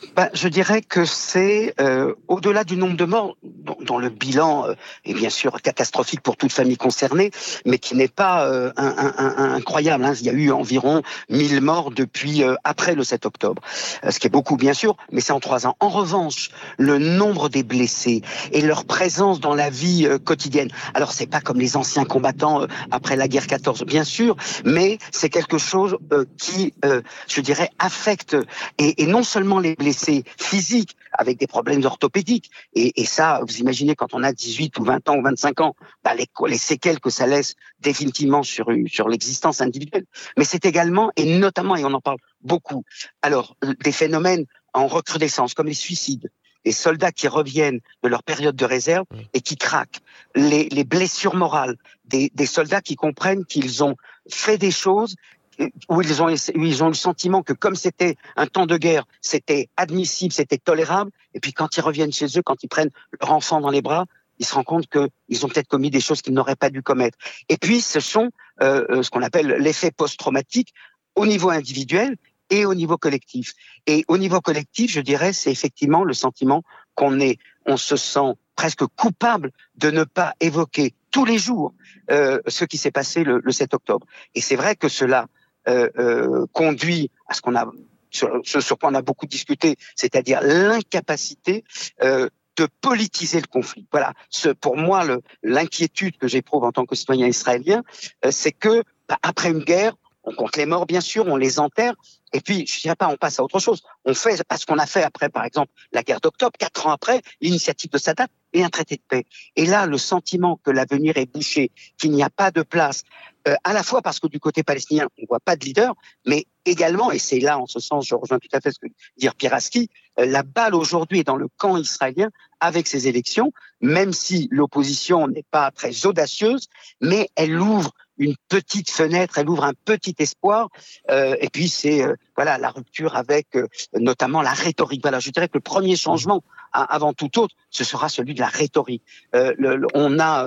Je dirais que c'est au-delà du nombre de morts, dont le bilan est bien sûr catastrophique pour toute famille concernée, mais qui n'est pas incroyable. Il y a eu environ 1000 morts depuis après le 7 octobre, ce qui est beaucoup bien sûr, mais c'est en 3 ans. En revanche, le nombre des blessés et leur présence dans la vie quotidienne, alors c'est pas comme les anciens combattants après la guerre 14, bien sûr, mais c'est quelque chose qui, je dirais, affecte et non seulement les blessés physiques avec des problèmes orthopédiques, et ça, vous imaginez quand on a 18 ou 20 ans ou 25 ans, les séquelles que ça laisse définitivement sur l'existence individuelle, mais c'est également, et notamment, et on en parle beaucoup, alors des phénomènes en recrudescence, comme les suicides, les soldats qui reviennent de leur période de réserve et qui craquent, les blessures morales, des soldats qui comprennent qu'ils ont fait des choses où ils ont le sentiment que comme c'était un temps de guerre, c'était admissible, c'était tolérable, et puis quand ils reviennent chez eux, quand ils prennent leur enfant dans les bras, ils se rendent compte qu'ils ont peut-être commis des choses qu'ils n'auraient pas dû commettre. Et puis ce sont ce qu'on appelle l'effet post-traumatique au niveau individuel et au niveau collectif. Et au niveau collectif, je dirais, c'est effectivement le sentiment on se sent presque coupable de ne pas évoquer tous les jours ce qui s'est passé le 7 octobre. Et c'est vrai que cela conduit à ce sur quoi on a beaucoup discuté, c'est-à-dire l'incapacité de politiser le conflit. Voilà. Pour moi, l'inquiétude que j'éprouve en tant que citoyen israélien, c'est que après une guerre, on compte les morts, bien sûr, on les enterre, et puis, je ne dirais pas, on passe à autre chose. On fait ce qu'on a fait après, par exemple, la guerre d'octobre, 4 ans après, l'initiative de Sadat et un traité de paix. Et là, le sentiment que l'avenir est bouché, qu'il n'y a pas de place, à la fois parce que du côté palestinien, on ne voit pas de leader, mais également, et c'est là, en ce sens, je rejoins tout à fait ce que dit Pieraski, la balle aujourd'hui est dans le camp israélien avec ces élections, même si l'opposition n'est pas très audacieuse, mais elle ouvre une petite fenêtre, elle ouvre un petit espoir, et puis c'est la rupture avec notamment la rhétorique. Voilà, je dirais que le premier changement, avant tout autre, ce sera celui de la rhétorique. On a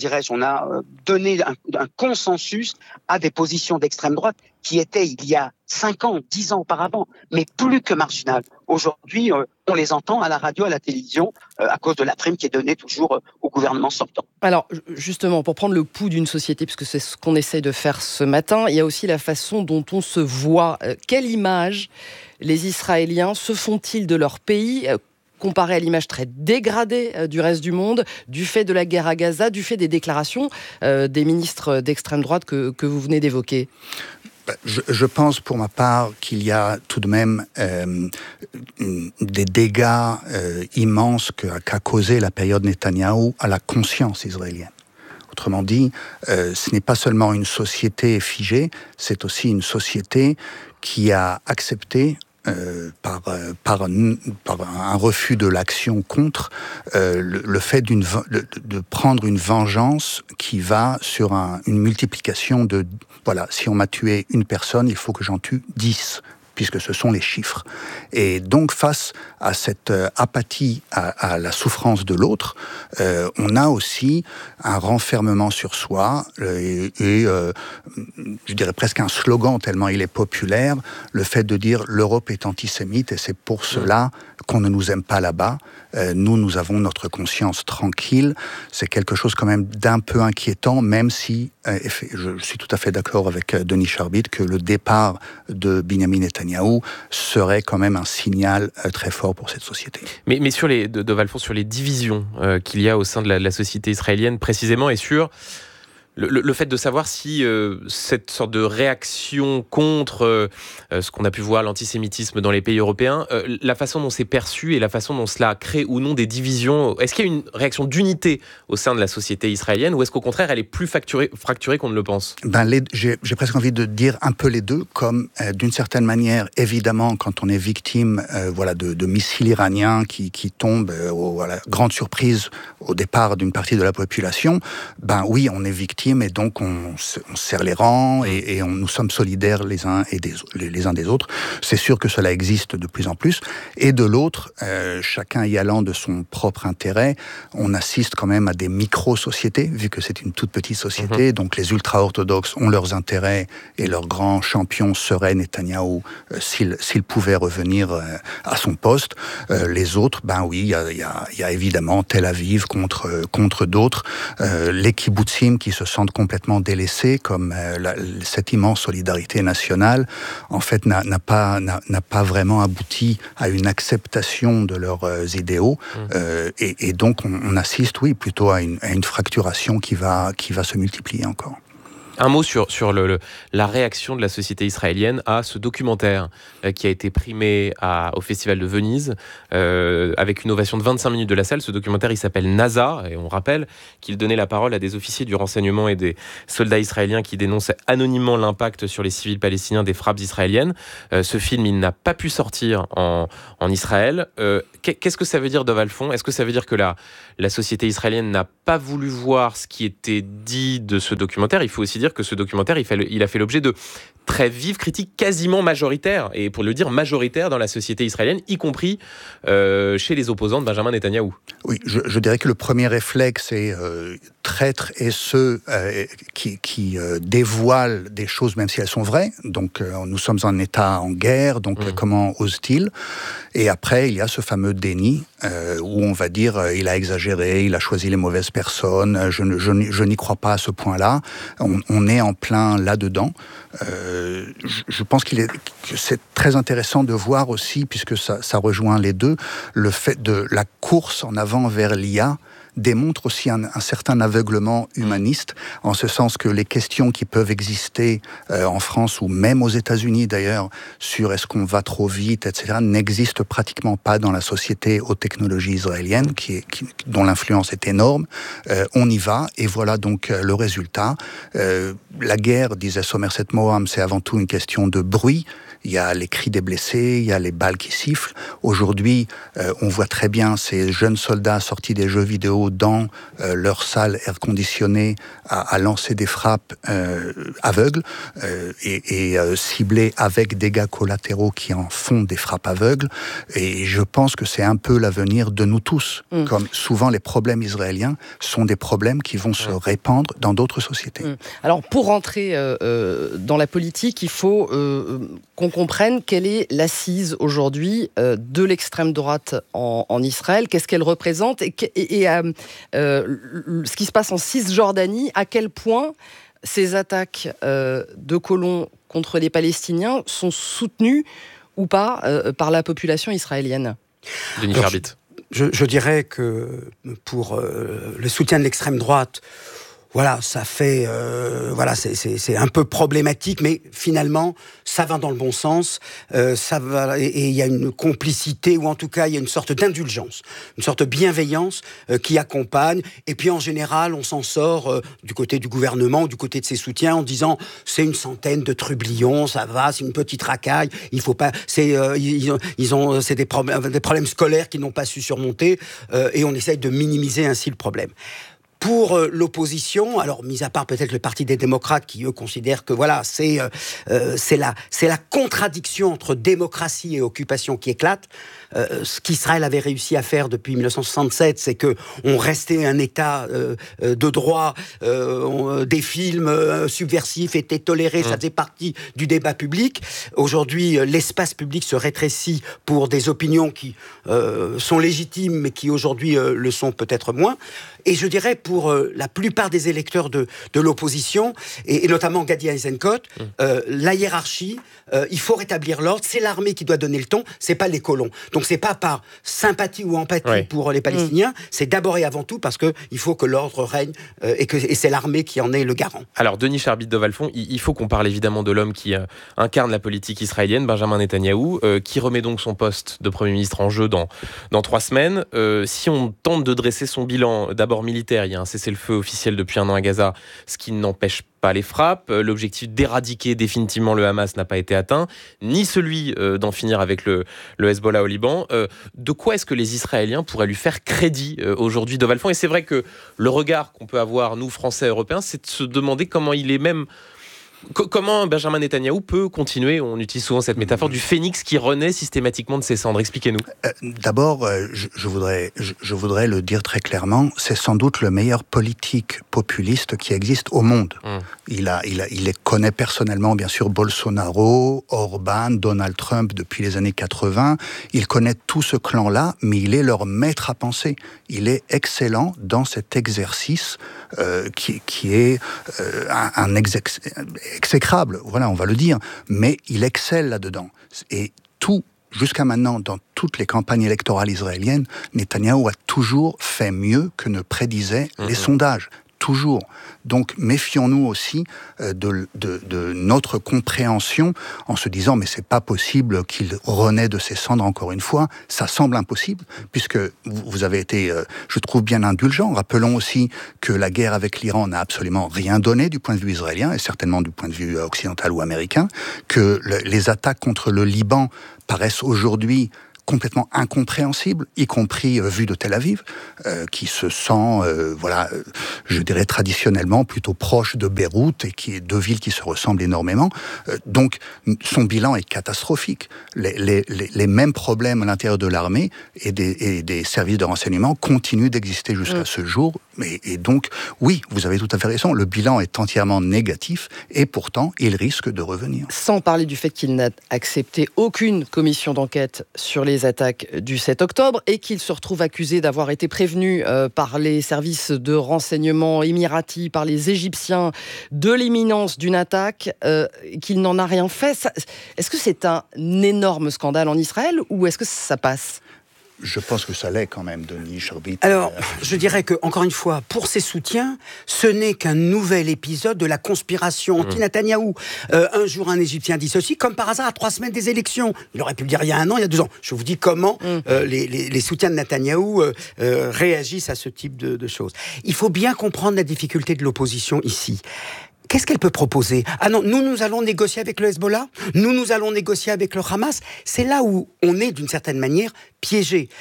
donné un consensus à des positions d'extrême droite qui étaient il y a 5 ans, 10 ans auparavant, mais plus que marginales. Aujourd'hui, on les entend à la radio, à la télévision, à cause de la prime qui est donnée toujours au gouvernement sortant. Alors, justement, pour prendre le pouls d'une société, puisque c'est ce qu'on essaye de faire ce matin, il y a aussi la façon dont on se voit. Quelle image les Israéliens se font-ils de leur pays comparé à l'image très dégradée du reste du monde, du fait de la guerre à Gaza, du fait des déclarations des ministres d'extrême droite que vous venez d'évoquer? Je pense pour ma part qu'il y a tout de même des dégâts immenses qu'a causé la période Netanyahou à la conscience israélienne. Autrement dit, ce n'est pas seulement une société figée, c'est aussi une société qui a accepté par un refus de l'action contre le fait de prendre une vengeance qui va sur une multiplication de... Voilà, si on m'a tué une personne, il faut que j'en tue 10, puisque ce sont les chiffres. Et donc, face à cette apathie à la souffrance de l'autre, on a aussi un renfermement sur soi et je dirais presque un slogan, tellement il est populaire, le fait de dire « l'Europe est antisémite et c'est pour cela qu'on ne nous aime pas là-bas. Nous avons notre conscience tranquille. » C'est quelque chose quand même d'un peu inquiétant, même si je suis tout à fait d'accord avec Denis Charbit que le départ de Benjamin Netanyahou serait quand même un signal très fort pour cette société. Mais sur de Valfond, sur les divisions qu'il y a au sein de la société israélienne précisément, et sur le fait de savoir si cette sorte de réaction contre ce qu'on a pu voir, l'antisémitisme dans les pays européens, la façon dont c'est perçu et la façon dont cela crée ou non des divisions, est-ce qu'il y a une réaction d'unité au sein de la société israélienne ou est-ce qu'au contraire elle est plus fracturée qu'on ne le pense? J'ai presque envie de dire un peu les deux, comme d'une certaine manière, évidemment, quand on est victime de missiles iraniens qui tombent à la grande surprise au départ d'une partie de la population, oui, on est victime légitime et donc on serre les rangs et nous sommes solidaires les uns des autres. C'est sûr que cela existe de plus en plus. Et de l'autre, chacun y allant de son propre intérêt, on assiste quand même à des micro-sociétés, vu que c'est une toute petite société. Donc les ultra-orthodoxes ont leurs intérêts et leur grand champion serait Netanyahou s'il pouvait revenir à son poste. Les autres, ben oui, il y a évidemment Tel Aviv contre d'autres. Les kibbutzim qui se sentent complètement délaissés, comme cette immense solidarité nationale, en fait, n'a pas vraiment abouti à une acceptation de leurs idéaux. Et donc, on assiste, oui, plutôt à une fracturation qui va se multiplier encore. Un mot sur la réaction de la société israélienne à ce documentaire qui a été primé au Festival de Venise avec une ovation de 25 minutes de la salle. Ce documentaire, il s'appelle NASA et on rappelle qu'il donnait la parole à des officiers du renseignement et des soldats israéliens qui dénonçaient anonymement l'impact sur les civils palestiniens des frappes israéliennes. Ce film, il n'a pas pu sortir en Israël. Qu'est-ce que ça veut dire, Dov Alfond ? Est-ce que ça veut dire que la société israélienne n'a pas voulu voir ce qui était dit de ce documentaire ? Il faut aussi dire que ce documentaire, il a fait l'objet de très vives critiques quasiment majoritaires, et pour le dire majoritaires dans la société israélienne, y compris chez les opposants de Benjamin Netanyahou. Oui, je dirais que le premier réflexe est traître et ceux qui dévoilent des choses même si elles sont vraies. Donc nous sommes en état en guerre, donc comment ose-t-il ? Et après, il y a ce fameux déni où on va dire il a exagéré, il a choisi les mauvaises personnes, je n'y crois pas à ce point-là. On est en plein là-dedans. Je pense que c'est très intéressant de voir aussi, puisque ça rejoint les deux, le fait de la course en avant vers l'IA démontre aussi un certain aveuglement humaniste, en ce sens que les questions qui peuvent exister en France ou même aux États-Unis d'ailleurs, sur est-ce qu'on va trop vite, etc., n'existent pratiquement pas dans la société aux technologies israéliennes, dont l'influence est énorme. On y va, et voilà donc le résultat. La guerre, disait Somerset Maugham, c'est avant tout une question de bruit. Il y a les cris des blessés, il y a les balles qui sifflent. Aujourd'hui, on voit très bien ces jeunes soldats sortis des jeux vidéo dans leur salle air conditionnée à lancer des frappes aveugles et ciblées avec dégâts collatéraux qui en font des frappes aveugles. Et je pense que c'est un peu l'avenir de nous tous. Comme souvent les problèmes israéliens sont des problèmes qui vont se répandre dans d'autres sociétés. Alors pour rentrer dans la politique, il faut qu'on comprenne quelle est l'assise aujourd'hui de l'extrême droite en Israël, qu'est-ce qu'elle représente et ce qui se passe en Cisjordanie, à quel point ces attaques de colons contre les Palestiniens sont soutenues ou pas par la population israélienne. Denis Charbit. Je dirais que pour le soutien de l'extrême droite, voilà, ça fait, c'est un peu problématique, mais finalement, ça va dans le bon sens. Ça va, et il y a une complicité, ou en tout cas, il y a une sorte d'indulgence, une sorte de bienveillance qui accompagne. Et puis, en général, on s'en sort du côté du gouvernement, du côté de ses soutiens, en disant c'est une centaine de trublions, ça va, c'est une petite racaille. Il faut pas, c'est des problèmes scolaires qu'ils n'ont pas su surmonter, et on essaye de minimiser ainsi le problème. Pour l'opposition, alors mis à part peut-être le Parti des démocrates qui eux considèrent que voilà, c'est la contradiction entre démocratie et occupation qui éclate. Ce qu'Israël avait réussi à faire depuis 1967, c'est que on restait un État de droit, des films subversifs étaient tolérés, ça faisait partie du débat public. Aujourd'hui, l'espace public se rétrécit pour des opinions qui sont légitimes, mais qui aujourd'hui le sont peut-être moins. Et je dirais pour la plupart des électeurs de l'opposition, et notamment Gadi Eisenkot, la hiérarchie, il faut rétablir l'ordre, c'est l'armée qui doit donner le ton, c'est pas les colons. Donc c'est pas par sympathie ou empathie pour les Palestiniens, c'est d'abord et avant tout parce qu'il faut que l'ordre règne et c'est l'armée qui en est le garant. Alors Denis Charbit, Dov Alfond, il faut qu'on parle évidemment de l'homme qui incarne la politique israélienne, Benjamin Netanyahou, qui remet donc son poste de Premier ministre en jeu dans 3 semaines. Si on tente de dresser son bilan d'abord militaire, il y a un cessez-le-feu officiel depuis 1 an à Gaza, ce qui n'empêche pas les frappes. L'objectif d'éradiquer définitivement le Hamas n'a pas été atteint, ni celui d'en finir avec le Hezbollah au Liban. De quoi est-ce que les Israéliens pourraient lui faire crédit aujourd'hui, Doval Font ? Et c'est vrai que le regard qu'on peut avoir, nous, Français et Européens, c'est de se demander comment il est même... Comment Benjamin Netanyahou peut continuer, on utilise souvent cette métaphore, du phénix qui renaît systématiquement de ses cendres. Expliquez-nous. D'abord, je voudrais le dire très clairement, c'est sans doute le meilleur politique populiste qui existe au monde. Il les connaît personnellement, bien sûr, Bolsonaro, Orban, Donald Trump depuis les années 80. Il connaît tout ce clan-là, mais il est leur maître à penser. Il est excellent dans cet exercice qui est un exécrable, voilà, on va le dire, mais il excelle là-dedans. Et jusqu'à maintenant, dans toutes les campagnes électorales israéliennes, Netanyahou a toujours fait mieux que ne prédisaient les sondages. Toujours. Donc, méfions-nous aussi de notre compréhension en se disant, mais c'est pas possible qu'il renaît de ses cendres encore une fois. Ça semble impossible, puisque vous avez été, je trouve, bien indulgent. Rappelons aussi que la guerre avec l'Iran n'a absolument rien donné du point de vue israélien, et certainement du point de vue occidental ou américain, que les attaques contre le Liban paraissent aujourd'hui complètement incompréhensible, y compris vu de Tel Aviv, qui se sent, je dirais traditionnellement plutôt proche de Beyrouth et qui est deux villes qui se ressemblent énormément. Donc, son bilan est catastrophique. Les mêmes problèmes à l'intérieur de l'armée et des services de renseignement continuent d'exister jusqu'à ce jour. Et donc, oui, vous avez tout à fait raison, le bilan est entièrement négatif et pourtant, il risque de revenir. Sans parler du fait qu'il n'a accepté aucune commission d'enquête sur les attaques du 7 octobre et qu'il se retrouve accusé d'avoir été prévenu par les services de renseignement émiratis, par les Égyptiens, de l'imminence d'une attaque, qu'il n'en a rien fait. Est-ce que c'est un énorme scandale en Israël ou est-ce que ça passe ? Je pense que ça l'est quand même, Denis Sharbit. Alors, je dirais que, encore une fois, pour ses soutiens, ce n'est qu'un nouvel épisode de la conspiration anti-Netanyahou. Un jour, un Égyptien dit ceci, comme par hasard, à 3 semaines des élections. Il aurait pu le dire il y a 1 an, il y a 2 ans. Je vous dis comment les soutiens de Netanyahou réagissent à ce type de choses. Il faut bien comprendre la difficulté de l'opposition ici. Qu'est-ce qu'elle peut proposer ? Ah non, nous allons négocier avec le Hezbollah ? Nous allons négocier avec le Hamas ? C'est là où on est, d'une certaine manière, piégé.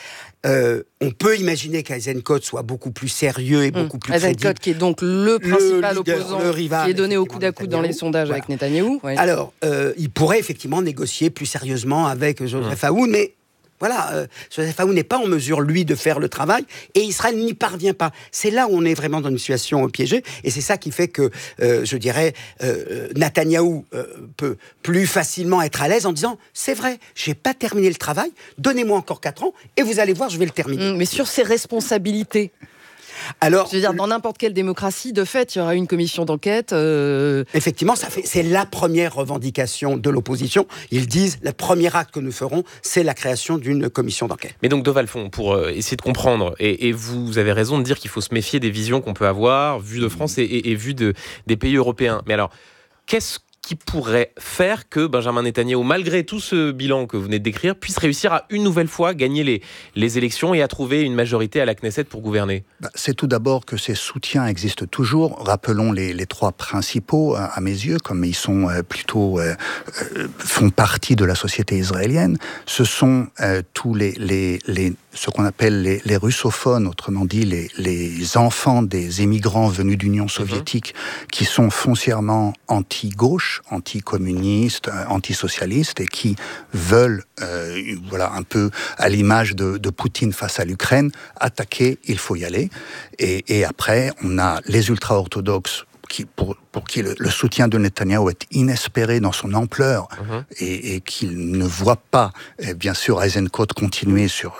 On peut imaginer qu'Eisenkot soit beaucoup plus sérieux et beaucoup plus crédible. Eisenkot, qui est donc le principal opposant, le rival, qui est donné au coude à coude dans les sondages avec Netanyahou. Ouais. Alors, il pourrait effectivement négocier plus sérieusement avec Joseph Aoun, mais... Voilà, Joseph Aoun n'est pas en mesure, lui, de faire le travail, et Israël n'y parvient pas. C'est là où on est vraiment dans une situation piégée, et c'est ça qui fait que, je dirais, Netanyahou peut plus facilement être à l'aise en disant « C'est vrai, j'ai pas terminé le travail, donnez-moi encore 4 ans, et vous allez voir, je vais le terminer. » Mais sur ses responsabilités. Alors, je veux dire, dans n'importe quelle démocratie, de fait, il y aura une commission d'enquête. Effectivement, c'est la première revendication de l'opposition. Ils disent, le premier acte que nous ferons, c'est la création d'une commission d'enquête. Mais donc, Doval Font, pour essayer de comprendre, et vous avez raison de dire qu'il faut se méfier des visions qu'on peut avoir, vues de France et vues des pays européens. Mais alors, qu'est-ce qui pourrait faire que Benjamin Netanyahou, malgré tout ce bilan que vous venez de décrire, puisse réussir à une nouvelle fois gagner les élections et à trouver une majorité à la Knesset pour gouverner ? C'est tout d'abord que ces soutiens existent toujours. Rappelons les 3 principaux, à mes yeux, comme ils sont plutôt font partie de la société israélienne. Ce sont tous ce qu'on appelle les russophones, autrement dit les enfants des émigrants venus d'Union soviétique, qui sont foncièrement anti-gauche, anti-communistes, anti-socialistes, et qui veulent, un peu à l'image de Poutine face à l'Ukraine, attaquer, il faut y aller. Et après, on a les ultra-orthodoxes, pour qui le soutien de Netanyahou est inespéré dans son ampleur et qu'il ne voit pas, bien sûr, Eisenkot continuer sur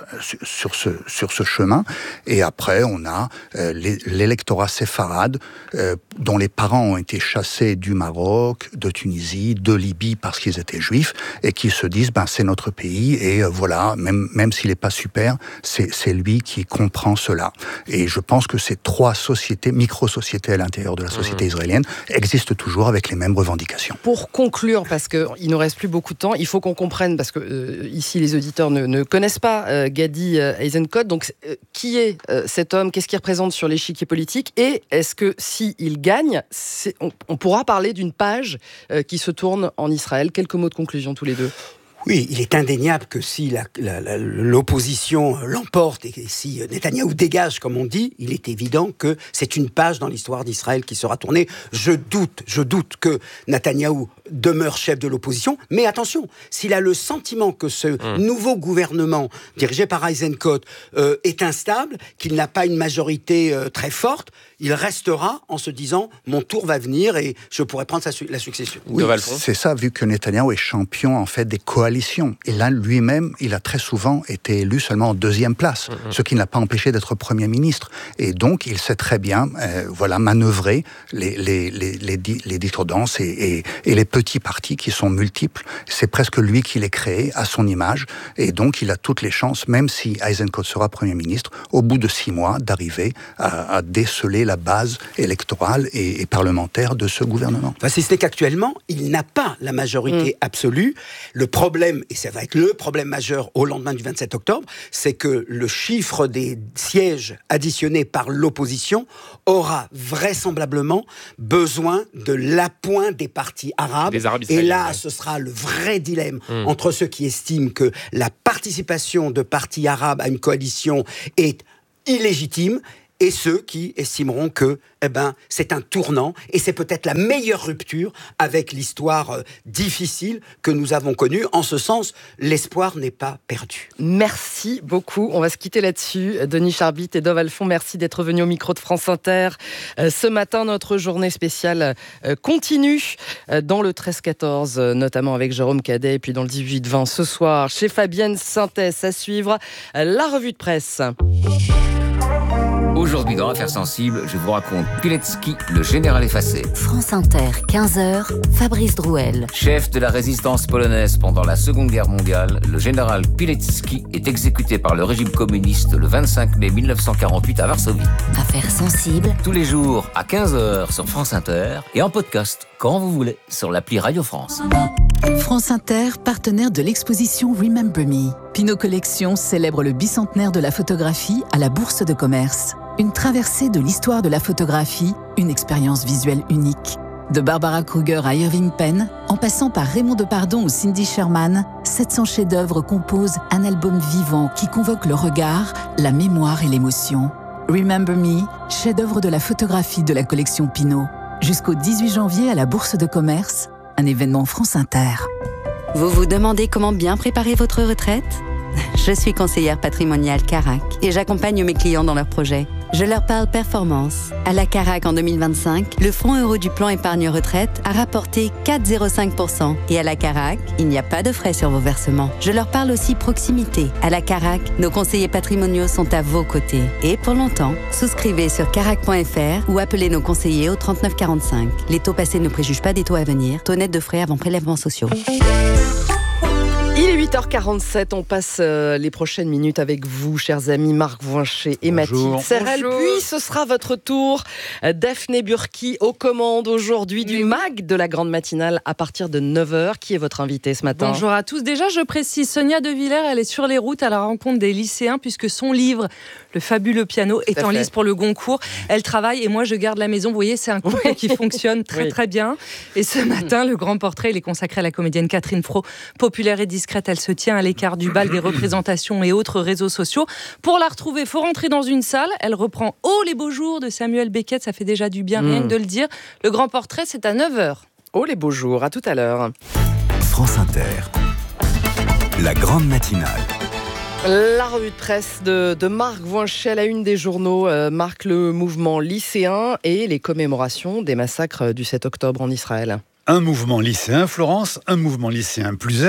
ce chemin. Et après, on a l'électorat séfarade dont les parents ont été chassés du Maroc, de Tunisie, de Libye parce qu'ils étaient juifs et qui se disent c'est notre pays et voilà, même s'il n'est pas super, c'est lui qui comprend cela. Et je pense que ces 3 sociétés, micro-sociétés à l'intérieur de la société israélienne, existe toujours avec les mêmes revendications. Pour conclure, parce qu'il ne nous reste plus beaucoup de temps, il faut qu'on comprenne, parce que ici les auditeurs ne connaissent pas Gadi Eisenkot, donc qui est cet homme, qu'est-ce qu'il représente sur l'échiquier politique, et est-ce que s'il gagne, on pourra parler d'une page qui se tourne en Israël? Quelques mots de conclusion tous les deux. Oui, il est indéniable que si l'opposition l'emporte et si Netanyahou dégage, comme on dit, il est évident que c'est une page dans l'histoire d'Israël qui sera tournée. Je doute que Netanyahou demeure chef de l'opposition, mais attention, s'il a le sentiment que ce nouveau gouvernement, dirigé par Eisenkot, est instable, qu'il n'a pas une majorité très forte, il restera en se disant « mon tour va venir et je pourrai prendre la succession ». Oui, c'est ça, vu que Netanyahou est champion en fait des coalitions. Et là, lui-même, il a très souvent été élu seulement en deuxième place, ce qui n'a pas empêché d'être Premier ministre. Et donc, il sait très bien manœuvrer les discordances et les petits partis qui sont multiples. C'est presque lui qui les crée à son image. Et donc, il a toutes les chances, même si Eisenkot sera Premier ministre, au bout de 6 mois, d'arriver à déceler la base électorale et parlementaire de ce gouvernement. Enfin, si ce n'est qu'actuellement, il n'a pas la majorité absolue. Le problème, et ça va être le problème majeur au lendemain du 27 octobre, c'est que le chiffre des sièges additionnés par l'opposition aura vraisemblablement besoin de l'appoint des partis arabes. Et là, ce sera le vrai dilemme entre ceux qui estiment que la participation de partis arabes à une coalition est illégitime et ceux qui estimeront que c'est un tournant et c'est peut-être la meilleure rupture avec l'histoire difficile que nous avons connue. En ce sens, l'espoir n'est pas perdu. Merci beaucoup. On va se quitter là-dessus. Denis Charbit et Dov Alphon, merci d'être venus au micro de France Inter. Ce matin, notre journée spéciale continue dans le 13-14, notamment avec Jérôme Cadet, et puis dans le 18-20 ce soir, chez Fabienne Sintès. À suivre, la revue de presse. Aujourd'hui, dans Affaires sensibles, je vous raconte Pilecki, le général effacé. France Inter, 15h, Fabrice Drouel. Chef de la résistance polonaise pendant la Seconde Guerre mondiale, le général Pilecki est exécuté par le régime communiste le 25 mai 1948 à Varsovie. Affaires sensibles. Tous les jours à 15h sur France Inter et en podcast quand vous voulez sur l'appli Radio France. France Inter, partenaire de l'exposition Remember Me. Pinot Collection célèbre le bicentenaire de la photographie à la Bourse de Commerce. Une traversée de l'histoire de la photographie, une expérience visuelle unique. De Barbara Kruger à Irving Penn, en passant par Raymond Depardon ou Cindy Sherman, 700 chefs-d'œuvre composent un album vivant qui convoque le regard, la mémoire et l'émotion. Remember Me, chef-d'œuvre de la photographie de la collection Pinot. Jusqu'au 18 janvier à la Bourse de Commerce, un événement France Inter. Vous vous demandez comment bien préparer votre retraite ? Je suis conseillère patrimoniale Carac et j'accompagne mes clients dans leurs projets. Je leur parle performance. À la Carac en 2025, le fonds euro du plan épargne retraite a rapporté 4,05%. Et à la Carac, il n'y a pas de frais sur vos versements. Je leur parle aussi proximité. À la Carac, nos conseillers patrimoniaux sont à vos côtés. Et pour longtemps, souscrivez sur carac.fr ou appelez nos conseillers au 39 45. Les taux passés ne préjugent pas des taux à venir. Taux net de frais avant prélèvements sociaux. Il est 8h47, on passe les prochaines minutes avec vous, chers amis, Marc Voincher et Mathilde Serrel. Puis ce sera votre tour. Daphné Burki aux commandes aujourd'hui du MAG de la grande matinale à partir de 9h. Qui est votre invité ce matin ? Bonjour à tous. Déjà, je précise, Sonia De Villers, elle est sur les routes à la rencontre des lycéens puisque son livre, Le fabuleux piano, est en lice pour le Goncourt. Elle travaille et moi, je garde la maison. Vous voyez, c'est un couple qui fonctionne très très bien. Et ce matin, le grand portrait, il est consacré à la comédienne Catherine Fro, populaire et discrète. Elle se tient à l'écart du bal des représentations et autres réseaux sociaux. Pour la retrouver, il faut rentrer dans une salle. Elle reprend « Oh, les beaux jours » de Samuel Beckett. Ça fait déjà du bien, rien que de le dire. Le grand portrait, c'est à 9h. Oh, les beaux jours. À tout à l'heure. France Inter. La grande matinale. La revue de presse de Marc Voincher à la une des journaux marque le mouvement lycéen et les commémorations des massacres du 7 octobre en Israël. Un mouvement lycéen, Florence, un mouvement lycéen plus zen.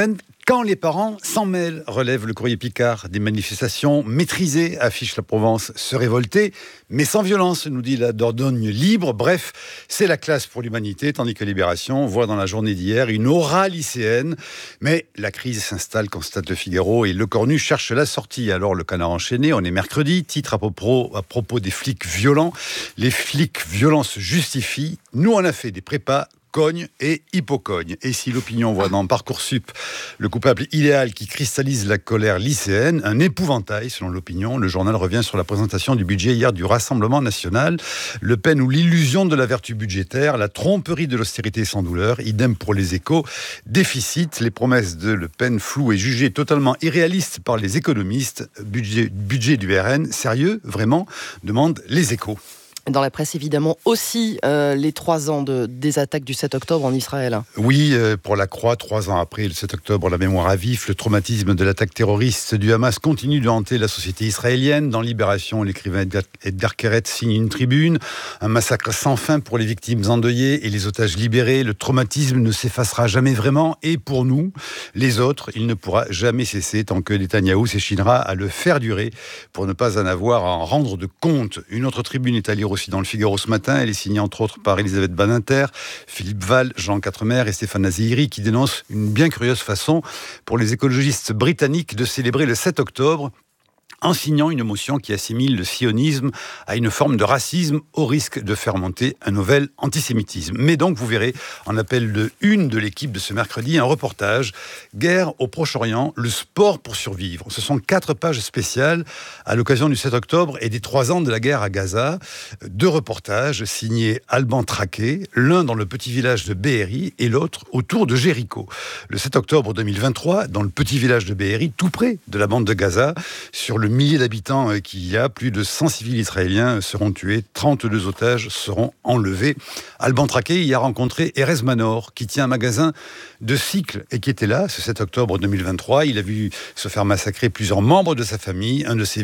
Quand les parents s'en mêlent, relève le Courrier Picard. Des manifestations maîtrisées, affiche la Provence. Se révolter, mais sans violence, nous dit la Dordogne libre. Bref, c'est la classe pour l'humanité, tandis que Libération voit dans la journée d'hier une aura lycéenne. Mais la crise s'installe, constate le Figaro, et Le Cornu cherche la sortie. Alors le Canard enchaîné, on est mercredi, titre à propos des flics violents. Les flics violents se justifient. Nous, on a fait des prépas, cogne et hypocogne. Et si l'opinion voit dans Parcoursup le coupable idéal qui cristallise la colère lycéenne, un épouvantail selon l'opinion, le journal revient sur la présentation du budget hier du Rassemblement national. Le Pen ou l'illusion de la vertu budgétaire, la tromperie de l'austérité sans douleur, idem pour les Échos. Déficit, les promesses de Le Pen floues et jugées totalement irréalistes par les économistes. Budget du RN, sérieux, vraiment, demandent les Échos. Dans la presse, évidemment, aussi les 3 ans des attaques du 7 octobre en Israël. Oui, pour la Croix, 3 ans après le 7 octobre, la mémoire à vif, le traumatisme de l'attaque terroriste du Hamas continue de hanter la société israélienne. Dans Libération, l'écrivain Edgar Keret signe une tribune. Un massacre sans fin pour les victimes endeuillées et les otages libérés. Le traumatisme ne s'effacera jamais vraiment. Et pour nous, les autres, il ne pourra jamais cesser tant que Netanyahou s'échinera à le faire durer pour ne pas en avoir à en rendre de compte. Une autre tribune est à lire aussi dans le Figaro ce matin. Elle est signée entre autres par Elisabeth Badinter, Philippe Val, Jean Quatremer et Stéphane Azihiri qui dénoncent une bien curieuse façon pour les écologistes britanniques de célébrer le 7 octobre en signant une motion qui assimile le sionisme à une forme de racisme au risque de faire monter un nouvel antisémitisme. Mais donc, vous verrez, en appel de une de l'équipe de ce mercredi, un reportage « Guerre au Proche-Orient, le sport pour survivre ». Ce sont 4 pages spéciales à l'occasion du 7 octobre et des 3 ans de la guerre à Gaza. 2 reportages signés Alban Traqué, l'un dans le petit village de Be'eri et l'autre autour de Jéricho. Le 7 octobre 2023, dans le petit village de Be'eri, tout près de la bande de Gaza, sur le millier d'habitants qu'il y a, plus de 100 civils israéliens seront tués, 32 otages seront enlevés. Alban Traqué y a rencontré Erez Manor, qui tient un magasin de cycles et qui était là ce 7 octobre 2023. Il a vu se faire massacrer plusieurs membres de sa famille. Un de ses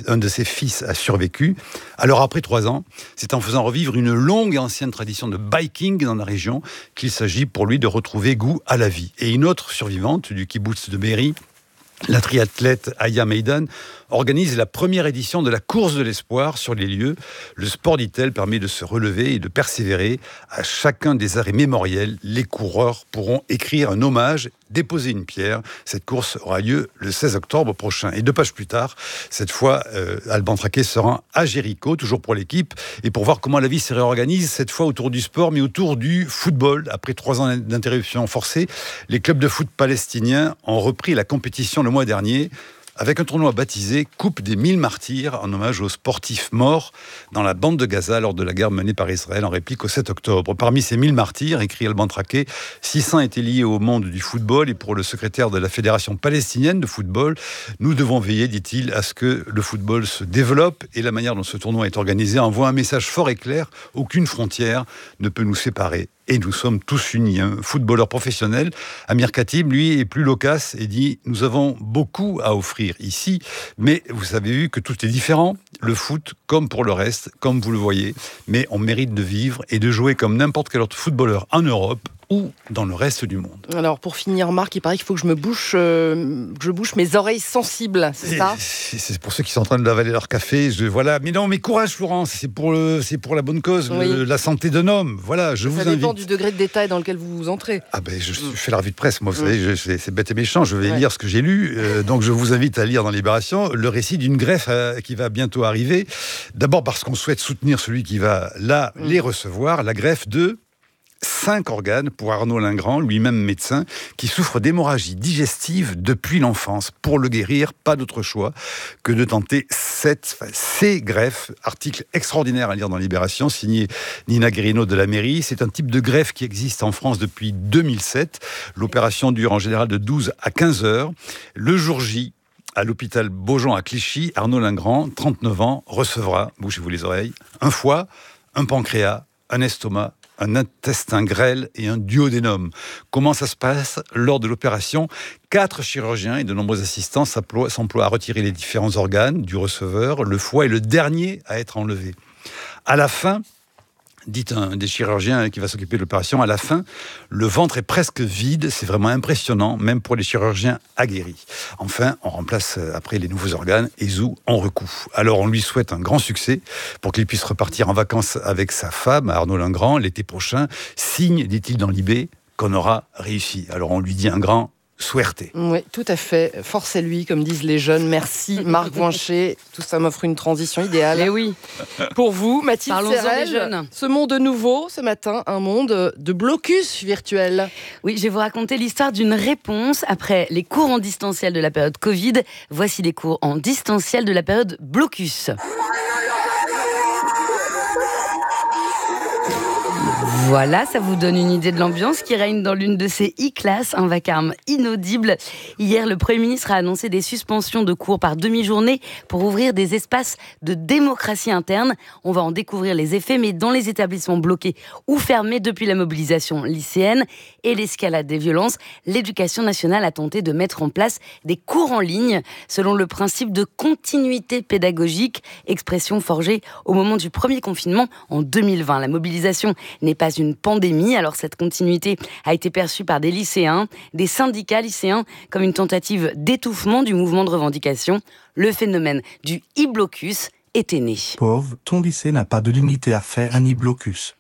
fils a survécu. Alors après 3 ans, c'est en faisant revivre une longue et ancienne tradition de biking dans la région qu'il s'agit pour lui de retrouver goût à la vie. Et une autre survivante du kibboutz de Be'eri, la triathlète Aya Meidan, organise la première édition de la course de l'espoir sur les lieux. Le sport, dit-elle, permet de se relever et de persévérer. À chacun des arrêts mémoriels, les coureurs pourront écrire un hommage, déposer une pierre. Cette course aura lieu le 16 octobre prochain. Et 2 pages plus tard, cette fois, Alban Traqué se rend à Jéricho, toujours pour l'équipe, et pour voir comment la vie se réorganise, cette fois autour du sport, mais autour du football. Après 3 ans d'interruption forcée, les clubs de foot palestiniens ont repris la compétition le mois dernier, avec un tournoi baptisé Coupe des 1000 martyrs, en hommage aux sportifs morts dans la bande de Gaza lors de la guerre menée par Israël en réplique au 7 octobre. Parmi ces 1000 martyrs, écrit Alban Traqué, 600 étaient liés au monde du football, et pour le secrétaire de la Fédération palestinienne de football, nous devons veiller, dit-il, à ce que le football se développe, et la manière dont ce tournoi est organisé envoie un message fort et clair: aucune frontière ne peut nous séparer. Et nous sommes tous unis. Un footballeur professionnel, Amir Khatib, lui, est plus loquace et dit « Nous avons beaucoup à offrir ici, mais vous avez vu que tout est différent. Le foot, comme pour le reste, comme vous le voyez, mais on mérite de vivre et de jouer comme n'importe quel autre footballeur en Europe ou dans le reste du monde. » Alors pour finir, Marc, il paraît qu'il faut que je bouche mes oreilles sensibles, c'est ça ? C'est pour ceux qui sont en train de avaler leur café. Voilà. Mais non, mais courage, Florence, c'est pour la bonne cause, oui. La santé d'un homme. Voilà, je vous invite. Ça dépend du degré de détail dans lequel vous entrez. Ah ben, je fais la revue de presse, moi, vous savez, c'est bête et méchant, je vais lire ce que j'ai lu. Donc je vous invite à lire dans Libération le récit d'une greffe qui va bientôt arriver. D'abord parce qu'on souhaite soutenir celui qui va là les recevoir, la greffe de 5 organes pour Arnaud Lingrand, lui-même médecin, qui souffre d'hémorragie digestive depuis l'enfance. Pour le guérir, pas d'autre choix que de tenter ces greffes. Article extraordinaire à lire dans Libération, signé Nina Guérino de la mairie. C'est un type de greffe qui existe en France depuis 2007. L'opération dure en général de 12 à 15 heures. Le jour J, à l'hôpital Beaujon à Clichy, Arnaud Lingrand, 39 ans, recevra, bouchez-vous les oreilles, un foie, un pancréas, un estomac, un intestin grêle et un duodénum. Comment ça se passe lors de l'opération ? 4 chirurgiens et de nombreux assistants s'emploient à retirer les différents organes du receveur. Le foie est le dernier à être enlevé. À la fin, dit un des chirurgiens qui va s'occuper de l'opération. À la fin, le ventre est presque vide. C'est vraiment impressionnant, même pour les chirurgiens aguerris. Enfin, on remplace après les nouveaux organes et Zou en recoue. Alors, on lui souhaite un grand succès pour qu'il puisse repartir en vacances avec sa femme, Arnaud Lingrand, l'été prochain. Signe, dit-il dans l'IB, qu'on aura réussi. Alors, on lui dit un grand Suerte. Oui, tout à fait. Force à lui, comme disent les jeunes. Merci Marc Voincher. Tout ça m'offre une transition idéale. Et oui. Pour vous, Mathilde Parlons-en Serrel, des jeunes. ce monde nouveau, ce matin, un monde de blocus virtuel. Oui, je vais vous raconter l'histoire d'une réponse. Après les cours en distanciel de la période Covid, voici les cours en distanciel de la période blocus. Voilà, ça vous donne une idée de l'ambiance qui règne dans l'une de ces e-classes, un vacarme inaudible. Hier, le Premier ministre a annoncé des suspensions de cours par demi-journée pour ouvrir des espaces de démocratie interne. On va en découvrir les effets, mais dans les établissements bloqués ou fermés depuis la mobilisation lycéenne et l'escalade des violences, l'Éducation nationale a tenté de mettre en place des cours en ligne selon le principe de continuité pédagogique, expression forgée au moment du premier confinement en 2020. La mobilisation n'est pas une pandémie, alors cette continuité a été perçue par des lycéens, des syndicats lycéens, comme une tentative d'étouffement du mouvement de revendication. Le phénomène du e-blocus était né. Pauvre, ton lycée n'a pas de limité à faire un e-blocus.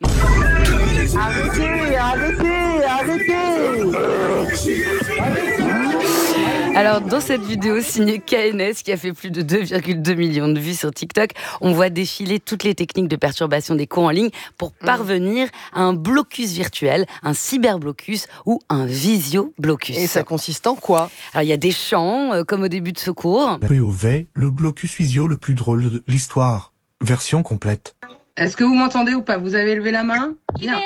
Arrêtez. Alors, dans cette vidéo signée KNS, qui a fait plus de 2,2 millions de vues sur TikTok, on voit défiler toutes les techniques de perturbation des cours en ligne pour parvenir à un blocus virtuel, un cyberblocus ou un visio-blocus. Et ça consiste en quoi? Alors, il y a des chants, comme au début de ce cours. POV, le blocus visio le plus drôle de l'histoire. Version complète. Est-ce que vous m'entendez ou pas? Vous avez levé la main? Bien.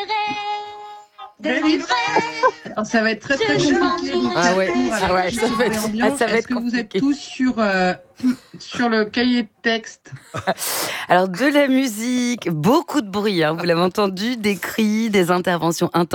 Alors, ça va être très compliqué. Ah ouais, ça va être Est-ce que vous êtes tous sur le cahier de texte? Alors, de la musique, beaucoup de bruit, vous l'avez entendu, des cris, des interventions intenses.